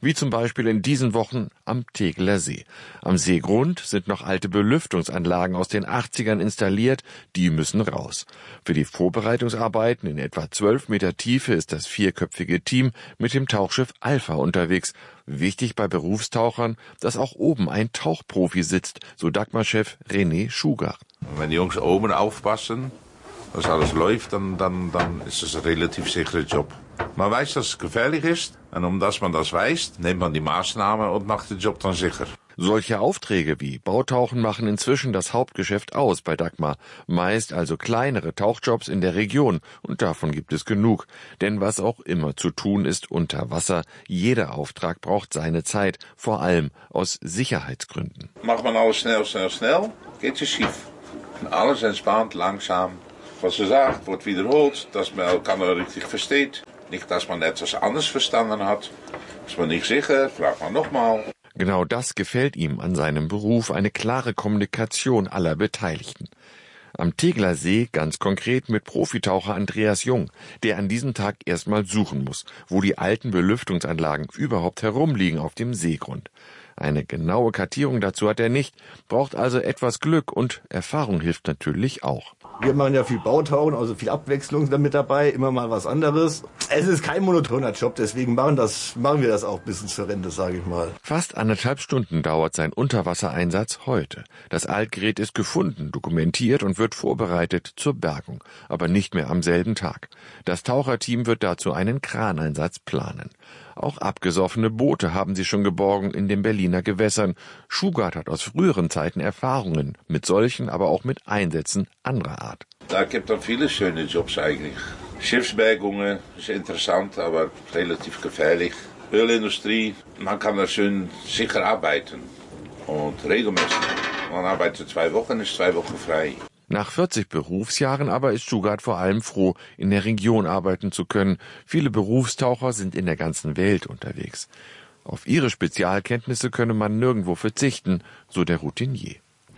wie zum Beispiel in diesen Wochen am Tegeler See. Am Seegrund sind noch alte Belüftungsanlagen aus den 80ern installiert, die müssen raus. Für die Vorbereitungsarbeiten in etwa 12 Meter Tiefe ist das 4-köpfige Team mit dem Tauchschiff Alpha unterwegs. Wichtig bei Berufstauchern, dass auch oben ein Tauchprofi sitzt, so Dagmar-Chef René Schugart. Wenn die Jungs oben aufpassen, als alles läuft, dann ist es ein relativ sicherer Job. Man weiß, dass es gefährlich ist, und omdat man das weiß, nimmt man die Maßnahmen und macht den Job dann sicher. Solche Aufträge wie Bautauchen machen inzwischen das Hauptgeschäft aus bei Dagmar. Meist also kleinere Tauchjobs in der Region, und davon gibt es genug. Denn was auch immer zu tun ist unter Wasser, jeder Auftrag braucht seine Zeit, vor allem aus Sicherheitsgründen. Macht man alles schnell, geht es schief. Alles entspannt, langsam. Was er sagt, wordt wiederholt, dass man elkaar richtig versteht. Nicht, dass man etwas anders verstanden hat. Ist man nicht sicher, fragt man nochmal. Genau das gefällt ihm an seinem Beruf, eine klare Kommunikation aller Beteiligten. Am Tegeler See ganz konkret mit Profitaucher Andreas Jung, der an diesem Tag erstmal suchen muss, wo die alten Belüftungsanlagen überhaupt herumliegen auf dem Seegrund. Eine genaue Kartierung dazu hat er nicht, braucht also etwas Glück, und Erfahrung hilft natürlich auch. Wir machen ja viel Bautauchen, also viel Abwechslung damit dabei, immer mal was anderes. Es ist kein monotoner Job, deswegen machen wir das auch bis zur Rente, sage ich mal. Fast 1,5 Stunden dauert sein Unterwassereinsatz heute. Das Altgerät ist gefunden, dokumentiert und wird vorbereitet zur Bergung, aber nicht mehr am selben Tag. Das Taucherteam wird dazu einen Kraneinsatz planen. Auch abgesoffene Boote haben sie schon geborgen in den Berliner Gewässern. Schugart hat aus früheren Zeiten Erfahrungen mit solchen, aber auch mit Einsätzen anderer Art. Da gibt es viele schöne Jobs eigentlich. Schiffsbergungen ist interessant, aber relativ gefährlich. Ölindustrie, man kann da schön sicher arbeiten und regelmäßig. Man arbeitet 2 Wochen, ist 2 Wochen frei. Nach 40 Berufsjahren aber ist Schugart vor allem froh, in der Region arbeiten zu können. Viele Berufstaucher sind in der ganzen Welt unterwegs. Auf ihre Spezialkenntnisse könne man nirgendwo verzichten, so der Routinier.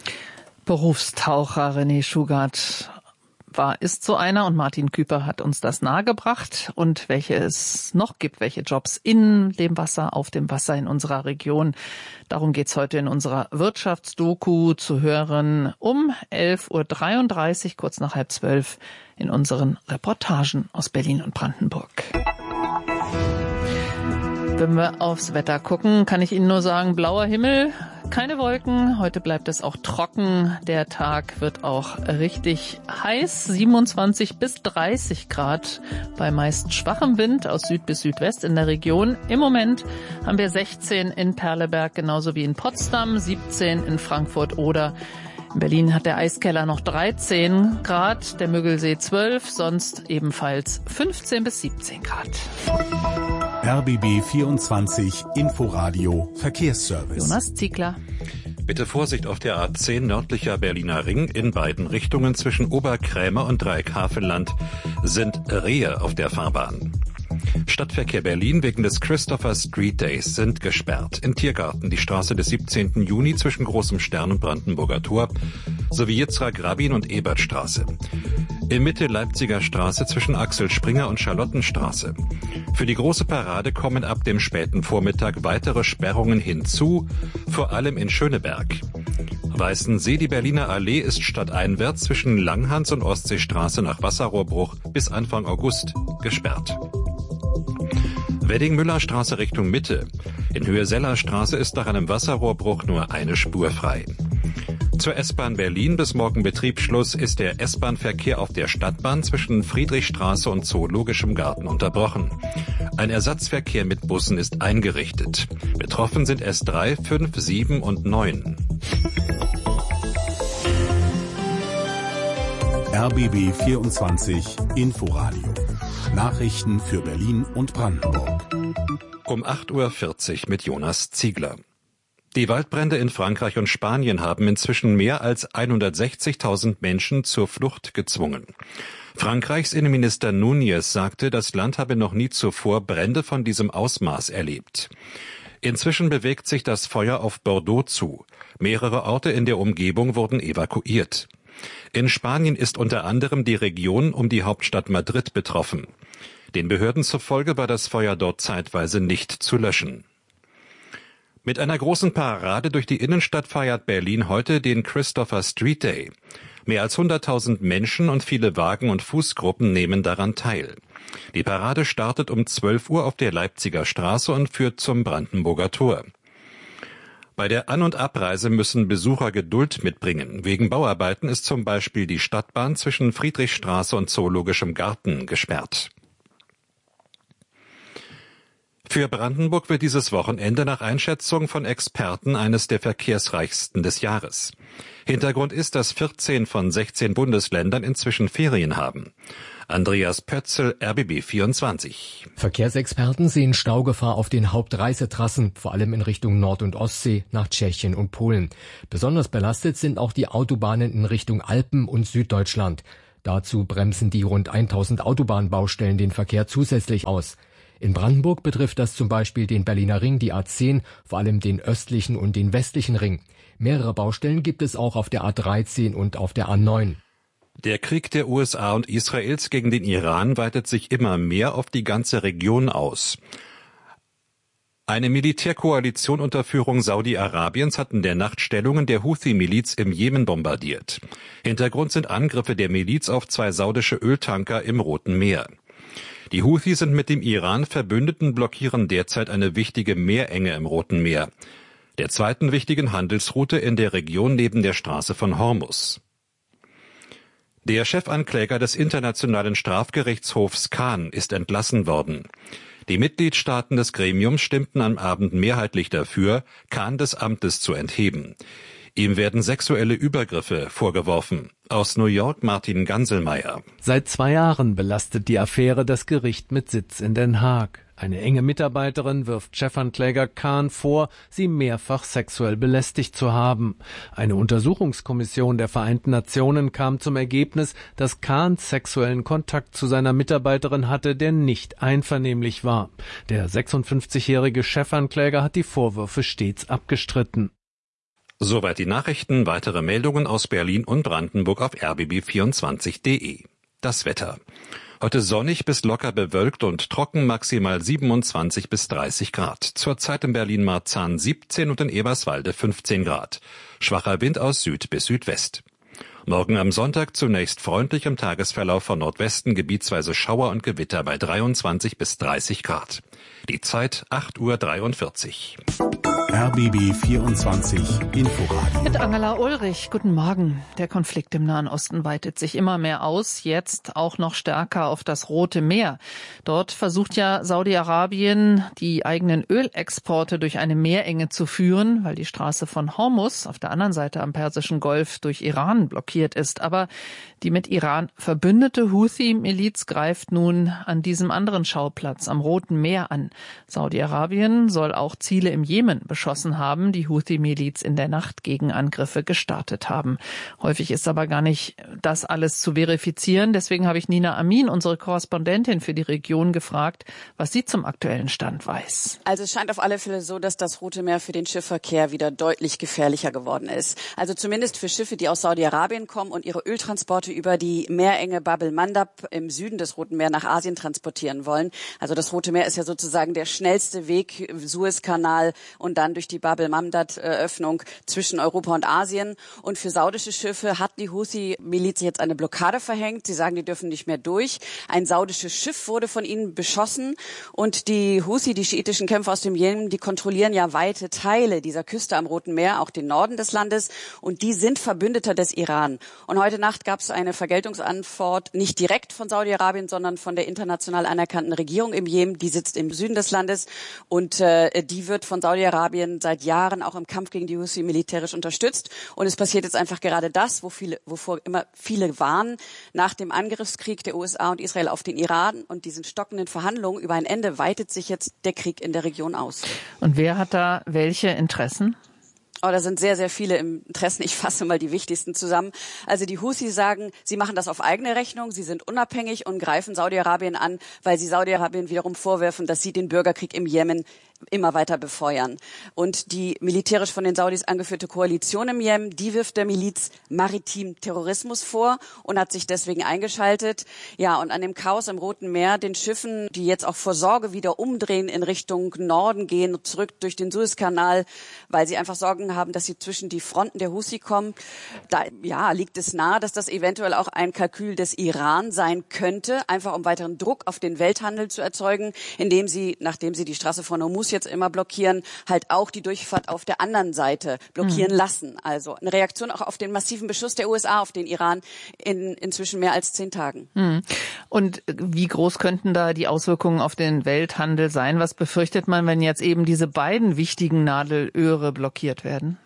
Berufstaucher René Schugart ist so einer, und Martin Küper hat uns das nahegebracht, und welche es noch gibt, welche Jobs in dem Wasser, auf dem Wasser in unserer Region. Darum geht's heute in unserer Wirtschaftsdoku zu hören um 11.33 Uhr, kurz nach 11:30, in unseren Reportagen aus Berlin und Brandenburg. Wenn wir aufs Wetter gucken, kann ich Ihnen nur sagen, blauer Himmel, keine Wolken. Heute bleibt es auch trocken. Der Tag wird auch richtig heiß, 27 bis 30 Grad bei meist schwachem Wind aus Süd bis Südwest in der Region. Im Moment haben wir 16 in Perleberg, genauso wie in Potsdam, 17 in Frankfurt oder in Berlin hat der Eiskeller noch 13 Grad, der Müggelsee 12, sonst ebenfalls 15 bis 17 Grad. RBB 24 Inforadio Verkehrsservice. Jonas Ziegler. Bitte Vorsicht auf der A10 nördlicher Berliner Ring. In beiden Richtungen zwischen Oberkrämer und Dreieck-Havelland sind Rehe auf der Fahrbahn. Stadtverkehr Berlin wegen des Christopher Street Days sind gesperrt. Im Tiergarten die Straße des 17. Juni zwischen Großem Stern und Brandenburger Tor sowie Yitzhak Rabin und Ebertstraße. In Mitte Leipziger Straße zwischen Axel Springer und Charlottenstraße. Für die große Parade kommen ab dem späten Vormittag weitere Sperrungen hinzu, vor allem in Schöneberg. Weißensee, die Berliner Allee ist stadteinwärts zwischen Langhans und Ostseestraße nach Wasserrohrbruch bis Anfang August gesperrt. Wedding-Müller-Straße Richtung Mitte. In Höhe Sellerstraße ist nach einem Wasserrohrbruch nur eine Spur frei. Zur S-Bahn Berlin bis morgen Betriebsschluss ist der S-Bahn-Verkehr auf der Stadtbahn zwischen Friedrichstraße und Zoologischem Garten unterbrochen. Ein Ersatzverkehr mit Bussen ist eingerichtet. Betroffen sind S3, 5, 7 und 9. RBB 24 Inforadio. Nachrichten für Berlin und Brandenburg. Um 8.40 Uhr mit Jonas Ziegler. Die Waldbrände in Frankreich und Spanien haben inzwischen mehr als 160.000 Menschen zur Flucht gezwungen. Frankreichs Innenminister Núñez sagte, das Land habe noch nie zuvor Brände von diesem Ausmaß erlebt. Inzwischen bewegt sich das Feuer auf Bordeaux zu. Mehrere Orte in der Umgebung wurden evakuiert. In Spanien ist unter anderem die Region um die Hauptstadt Madrid betroffen. Den Behörden zufolge war das Feuer dort zeitweise nicht zu löschen. Mit einer großen Parade durch die Innenstadt feiert Berlin heute den Christopher Street Day. Mehr als 100.000 Menschen und viele Wagen- und Fußgruppen nehmen daran teil. Die Parade startet um 12 Uhr auf der Leipziger Straße und führt zum Brandenburger Tor. Bei der An- und Abreise müssen Besucher Geduld mitbringen. Wegen Bauarbeiten ist zum Beispiel die Stadtbahn zwischen Friedrichstraße und Zoologischem Garten gesperrt. Für Brandenburg wird dieses Wochenende nach Einschätzung von Experten eines der verkehrsreichsten des Jahres. Hintergrund ist, dass 14 von 16 Bundesländern inzwischen Ferien haben. Andreas Pötzl, RBB 24. Verkehrsexperten sehen Staugefahr auf den Hauptreisetrassen, vor allem in Richtung Nord- und Ostsee, nach Tschechien und Polen. Besonders belastet sind auch die Autobahnen in Richtung Alpen und Süddeutschland. Dazu bremsen die rund 1000 Autobahnbaustellen den Verkehr zusätzlich aus. In Brandenburg betrifft das zum Beispiel den Berliner Ring, die A10, vor allem den östlichen und den westlichen Ring. Mehrere Baustellen gibt es auch auf der A13 und auf der A9. Der Krieg der USA und Israels gegen den Iran weitet sich immer mehr auf die ganze Region aus. Eine Militärkoalition unter Führung Saudi-Arabiens hat in der Nacht Stellungen der Houthi-Miliz im Jemen bombardiert. Hintergrund sind Angriffe der Miliz auf 2 saudische Öltanker im Roten Meer. Die Houthi sind mit dem Iran Verbündeten, blockieren derzeit eine wichtige Meerenge im Roten Meer, der zweiten wichtigen Handelsroute in der Region neben der Straße von Hormuz. Der Chefankläger des Internationalen Strafgerichtshofs Khan ist entlassen worden. Die Mitgliedstaaten des Gremiums stimmten am Abend mehrheitlich dafür, Khan des Amtes zu entheben. Ihm werden sexuelle Übergriffe vorgeworfen. Aus New York Martin Ganselmeier. Seit 2 Jahren belastet die Affäre das Gericht mit Sitz in Den Haag. Eine enge Mitarbeiterin wirft Chefankläger Khan vor, sie mehrfach sexuell belästigt zu haben. Eine Untersuchungskommission der Vereinten Nationen kam zum Ergebnis, dass Khan sexuellen Kontakt zu seiner Mitarbeiterin hatte, der nicht einvernehmlich war. Der 56-jährige Chefankläger hat die Vorwürfe stets abgestritten. Soweit die Nachrichten. Weitere Meldungen aus Berlin und Brandenburg auf rbb24.de. Das Wetter. Heute sonnig bis locker bewölkt und trocken, maximal 27 bis 30 Grad. Zurzeit in Berlin-Marzahn 17 und in Eberswalde 15 Grad. Schwacher Wind aus Süd bis Südwest. Morgen am Sonntag zunächst freundlich, im Tagesverlauf von Nordwesten gebietsweise Schauer und Gewitter bei 23 bis 30 Grad. Die Zeit 8:43 Uhr. RBB 24 Inforadio. Mit Angela Ulrich. Guten Morgen. Der Konflikt im Nahen Osten weitet sich immer mehr aus, jetzt auch noch stärker auf das Rote Meer. Dort versucht ja Saudi-Arabien, die eigenen Ölexporte durch eine Meerenge zu führen, weil die Straße von Hormuz auf der anderen Seite am Persischen Golf durch Iran blockiert ist. Aber die mit Iran verbündete Houthi-Miliz greift nun an diesem anderen Schauplatz am Roten Meer an. Saudi-Arabien soll auch Ziele im Jemen beschossen haben, die Houthi-Miliz in der Nacht Gegenangriffe gestartet haben. Häufig ist aber gar nicht das alles zu verifizieren. Deswegen habe ich Nina Amin, unsere Korrespondentin für die Region, gefragt, was sie zum aktuellen Stand weiß. Also es scheint auf alle Fälle so, dass das Rote Meer für den Schiffverkehr wieder deutlich gefährlicher geworden ist. Also zumindest für Schiffe, die aus Saudi-Arabien kommen und ihre Öltransporte über die Meerenge Bab el-Mandab im Süden des Roten Meeres nach Asien transportieren wollen. Also das Rote Meer ist ja sozusagen der schnellste Weg, Suezkanal und dann durch die Bab el-Mandab-Öffnung zwischen Europa und Asien. Und für saudische Schiffe hat die Houthi-Miliz jetzt eine Blockade verhängt. Sie sagen, die dürfen nicht mehr durch. Ein saudisches Schiff wurde von ihnen beschossen. Und die Houthi, die schiitischen Kämpfer aus dem Jemen, die kontrollieren ja weite Teile dieser Küste am Roten Meer, auch den Norden des Landes. Und die sind Verbündeter des Iran. Und heute Nacht gab es eine Vergeltungsantwort, nicht direkt von Saudi-Arabien, sondern von der international anerkannten Regierung im Jemen. Die sitzt im Süden des Landes. Und die wird von Saudi-Arabien seit Jahren auch im Kampf gegen die Houthi militärisch unterstützt. Und es passiert jetzt einfach gerade das, wovor immer viele warnen. Nach dem Angriffskrieg der USA und Israel auf den Iran und diesen stockenden Verhandlungen über ein Ende weitet sich jetzt der Krieg in der Region aus. Und wer hat da welche Interessen? Oh, da sind sehr, sehr viele Interessen. Ich fasse mal die wichtigsten zusammen. Also die Houthi sagen, sie machen das auf eigene Rechnung, sie sind unabhängig und greifen Saudi-Arabien an, weil sie Saudi-Arabien wiederum vorwerfen, dass sie den Bürgerkrieg im Jemen immer weiter befeuern. Und die militärisch von den Saudis angeführte Koalition im Jemen, die wirft der Miliz maritimen Terrorismus vor und hat sich deswegen eingeschaltet. Ja, und an dem Chaos im Roten Meer, den Schiffen, die jetzt auch vor Sorge wieder umdrehen, in Richtung Norden gehen, zurück durch den Suezkanal, weil sie einfach Sorgen haben, dass sie zwischen die Fronten der Houthi kommen. Da liegt es nahe, dass das eventuell auch ein Kalkül des Iran sein könnte, einfach um weiteren Druck auf den Welthandel zu erzeugen, indem sie, nachdem sie die Straße von Hormuz jetzt immer blockieren, halt auch die Durchfahrt auf der anderen Seite blockieren lassen. Also eine Reaktion auch auf den massiven Beschuss der USA auf den Iran in inzwischen mehr als 10 Tagen. Und wie groß könnten da die Auswirkungen auf den Welthandel sein? Was befürchtet man, wenn jetzt eben diese beiden wichtigen Nadelöhre blockiert werden?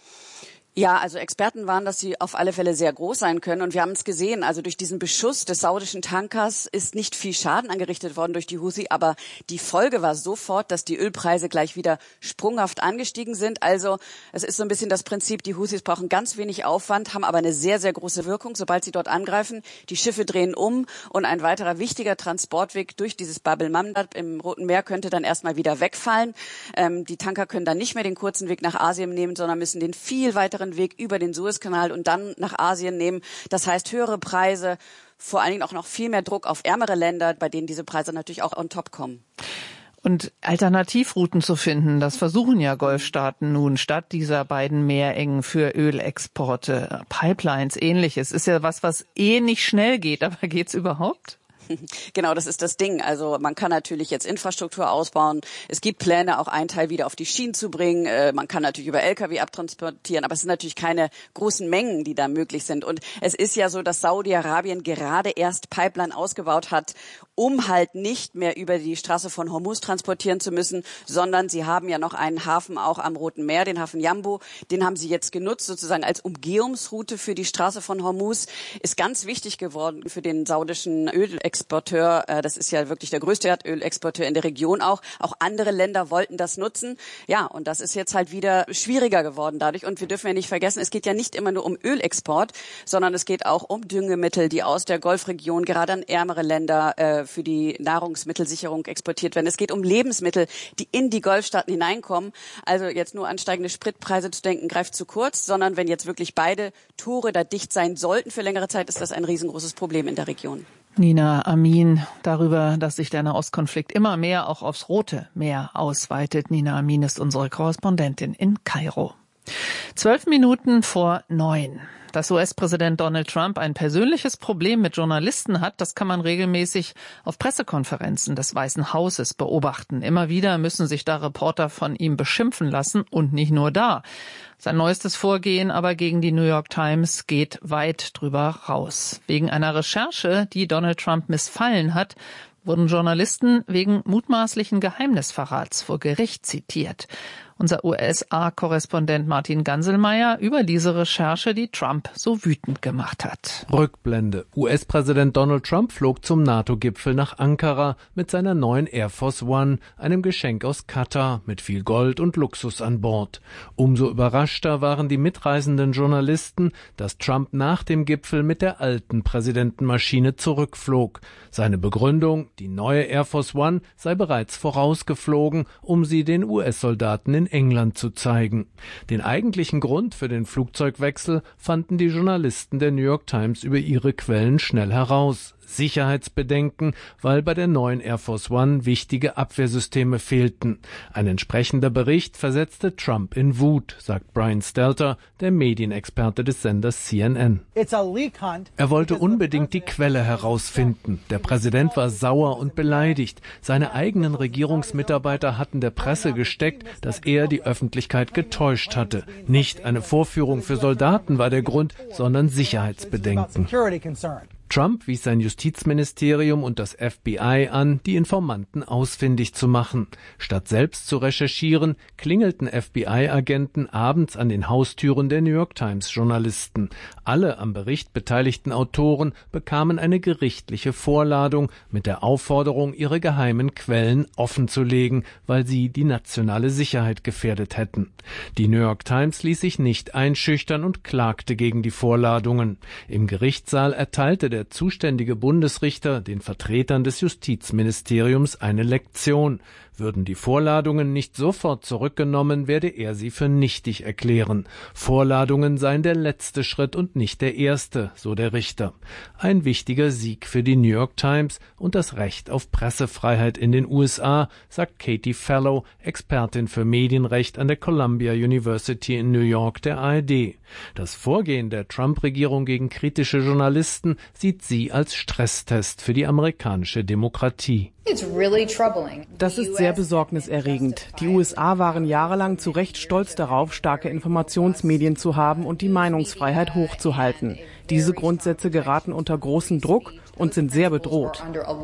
Ja, also Experten waren, dass sie auf alle Fälle sehr groß sein können. Und wir haben es gesehen, also durch diesen Beschuss des saudischen Tankers ist nicht viel Schaden angerichtet worden durch die Houthi. Aber die Folge war sofort, dass die Ölpreise gleich wieder sprunghaft angestiegen sind. Also es ist so ein bisschen das Prinzip, die Houthis brauchen ganz wenig Aufwand, haben aber eine sehr, sehr große Wirkung, sobald sie dort angreifen. Die Schiffe drehen um und ein weiterer wichtiger Transportweg durch dieses Bab el-Mandab im Roten Meer könnte dann erstmal wieder wegfallen. Die Tanker können dann nicht mehr den kurzen Weg nach Asien nehmen, sondern müssen den viel weiteren Weg über den Suezkanal und dann nach Asien nehmen. Das heißt höhere Preise, vor allen Dingen auch noch viel mehr Druck auf ärmere Länder, bei denen diese Preise natürlich auch on top kommen. Und Alternativrouten zu finden, das versuchen ja Golfstaaten nun statt dieser beiden Meerengen für Ölexporte. Pipelines, Ähnliches. Ist ja was nicht schnell geht, aber geht's überhaupt? Genau, das ist das Ding. Also man kann natürlich jetzt Infrastruktur ausbauen. Es gibt Pläne, auch einen Teil wieder auf die Schienen zu bringen. Man kann natürlich über Lkw abtransportieren, aber es sind natürlich keine großen Mengen, die da möglich sind. Und es ist ja so, dass Saudi-Arabien gerade erst Pipeline ausgebaut hat, um halt nicht mehr über die Straße von Hormuz transportieren zu müssen, sondern sie haben ja noch einen Hafen auch am Roten Meer, den Hafen Jambu. Den haben sie jetzt genutzt, sozusagen als Umgehungsroute für die Straße von Hormuz. Ist ganz wichtig geworden für den saudischen Ölexporteur. Das ist ja wirklich der größte Erdölexporteur in der Region auch. Auch andere Länder wollten das nutzen. Ja, und das ist jetzt halt wieder schwieriger geworden dadurch. Und wir dürfen ja nicht vergessen, es geht ja nicht immer nur um Ölexport, sondern es geht auch um Düngemittel, die aus der Golfregion gerade an ärmere Länder für die Nahrungsmittelsicherung exportiert werden. Es geht um Lebensmittel, die in die Golfstaaten hineinkommen. Also jetzt nur an steigende Spritpreise zu denken, greift zu kurz, sondern wenn jetzt wirklich beide Tore da dicht sein sollten für längere Zeit, ist das ein riesengroßes Problem in der Region. Nina Amin darüber, dass sich der Nahostkonflikt immer mehr auch aufs Rote Meer ausweitet. Nina Amin ist unsere Korrespondentin in Kairo. 8:12. Dass US-Präsident Donald Trump ein persönliches Problem mit Journalisten hat, das kann man regelmäßig auf Pressekonferenzen des Weißen Hauses beobachten. Immer wieder müssen sich da Reporter von ihm beschimpfen lassen und nicht nur da. Sein neuestes Vorgehen aber gegen die New York Times geht weit drüber raus. Wegen einer Recherche, die Donald Trump missfallen hat, wurden Journalisten wegen mutmaßlichen Geheimnisverrats vor Gericht zitiert. Unser USA-Korrespondent Martin Ganselmeier über diese Recherche, die Trump so wütend gemacht hat. Rückblende. US-Präsident Donald Trump flog zum NATO-Gipfel nach Ankara mit seiner neuen Air Force One, einem Geschenk aus Katar mit viel Gold und Luxus an Bord. Umso überraschter waren die mitreisenden Journalisten, dass Trump nach dem Gipfel mit der alten Präsidentenmaschine zurückflog. Seine Begründung, die neue Air Force One sei bereits vorausgeflogen, um sie den US-Soldaten in England zu zeigen. Den eigentlichen Grund für den Flugzeugwechsel fanden die Journalisten der New York Times über ihre Quellen schnell heraus. Sicherheitsbedenken, weil bei der neuen Air Force One wichtige Abwehrsysteme fehlten. Ein entsprechender Bericht versetzte Trump in Wut, sagt Brian Stelter, der Medienexperte des Senders CNN. Er wollte unbedingt die Quelle herausfinden. Der Präsident war sauer und beleidigt. Seine eigenen Regierungsmitarbeiter hatten der Presse gesteckt, dass er die Öffentlichkeit getäuscht hatte. Nicht eine Vorführung für Soldaten war der Grund, sondern Sicherheitsbedenken. Trump wies sein Justizministerium und das FBI an, die Informanten ausfindig zu machen. Statt selbst zu recherchieren, klingelten FBI-Agenten abends an den Haustüren der New York Times-Journalisten. Alle am Bericht beteiligten Autoren bekamen eine gerichtliche Vorladung mit der Aufforderung, ihre geheimen Quellen offenzulegen, weil sie die nationale Sicherheit gefährdet hätten. Die New York Times ließ sich nicht einschüchtern und klagte gegen die Vorladungen. Im Gerichtssaal erteilte der zuständige Bundesrichter den Vertretern des Justizministeriums eine Lektion. Würden die Vorladungen nicht sofort zurückgenommen, werde er sie für nichtig erklären. Vorladungen seien der letzte Schritt und nicht der erste, so der Richter. Ein wichtiger Sieg für die New York Times und das Recht auf Pressefreiheit in den USA, sagt Katie Fallow, Expertin für Medienrecht an der Columbia University in New York der ARD. Das Vorgehen der Trump-Regierung gegen kritische Journalisten sieht sie als Stresstest für die amerikanische Demokratie. Das ist sehr besorgniserregend. Die USA waren jahrelang zu Recht stolz darauf, starke Informationsmedien zu haben und die Meinungsfreiheit hochzuhalten. Diese Grundsätze geraten unter großen Druck und sind sehr bedroht.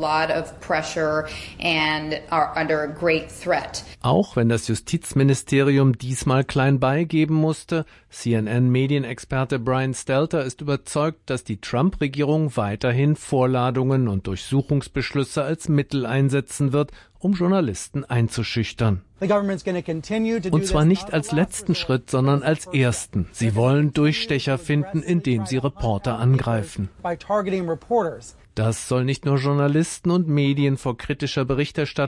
Auch wenn das Justizministerium diesmal klein beigeben musste, CNN-Medienexperte Brian Stelter ist überzeugt, dass die Trump-Regierung weiterhin Vorladungen und Durchsuchungsbeschlüsse als Mittel einsetzen wird, um Journalisten einzuschüchtern. Und zwar nicht als letzten Schritt, sondern als ersten. Sie wollen Durchstecher finden, indem sie Reporter angreifen. Das soll nicht nur Journalisten und Medien vor kritischer Berichterstattung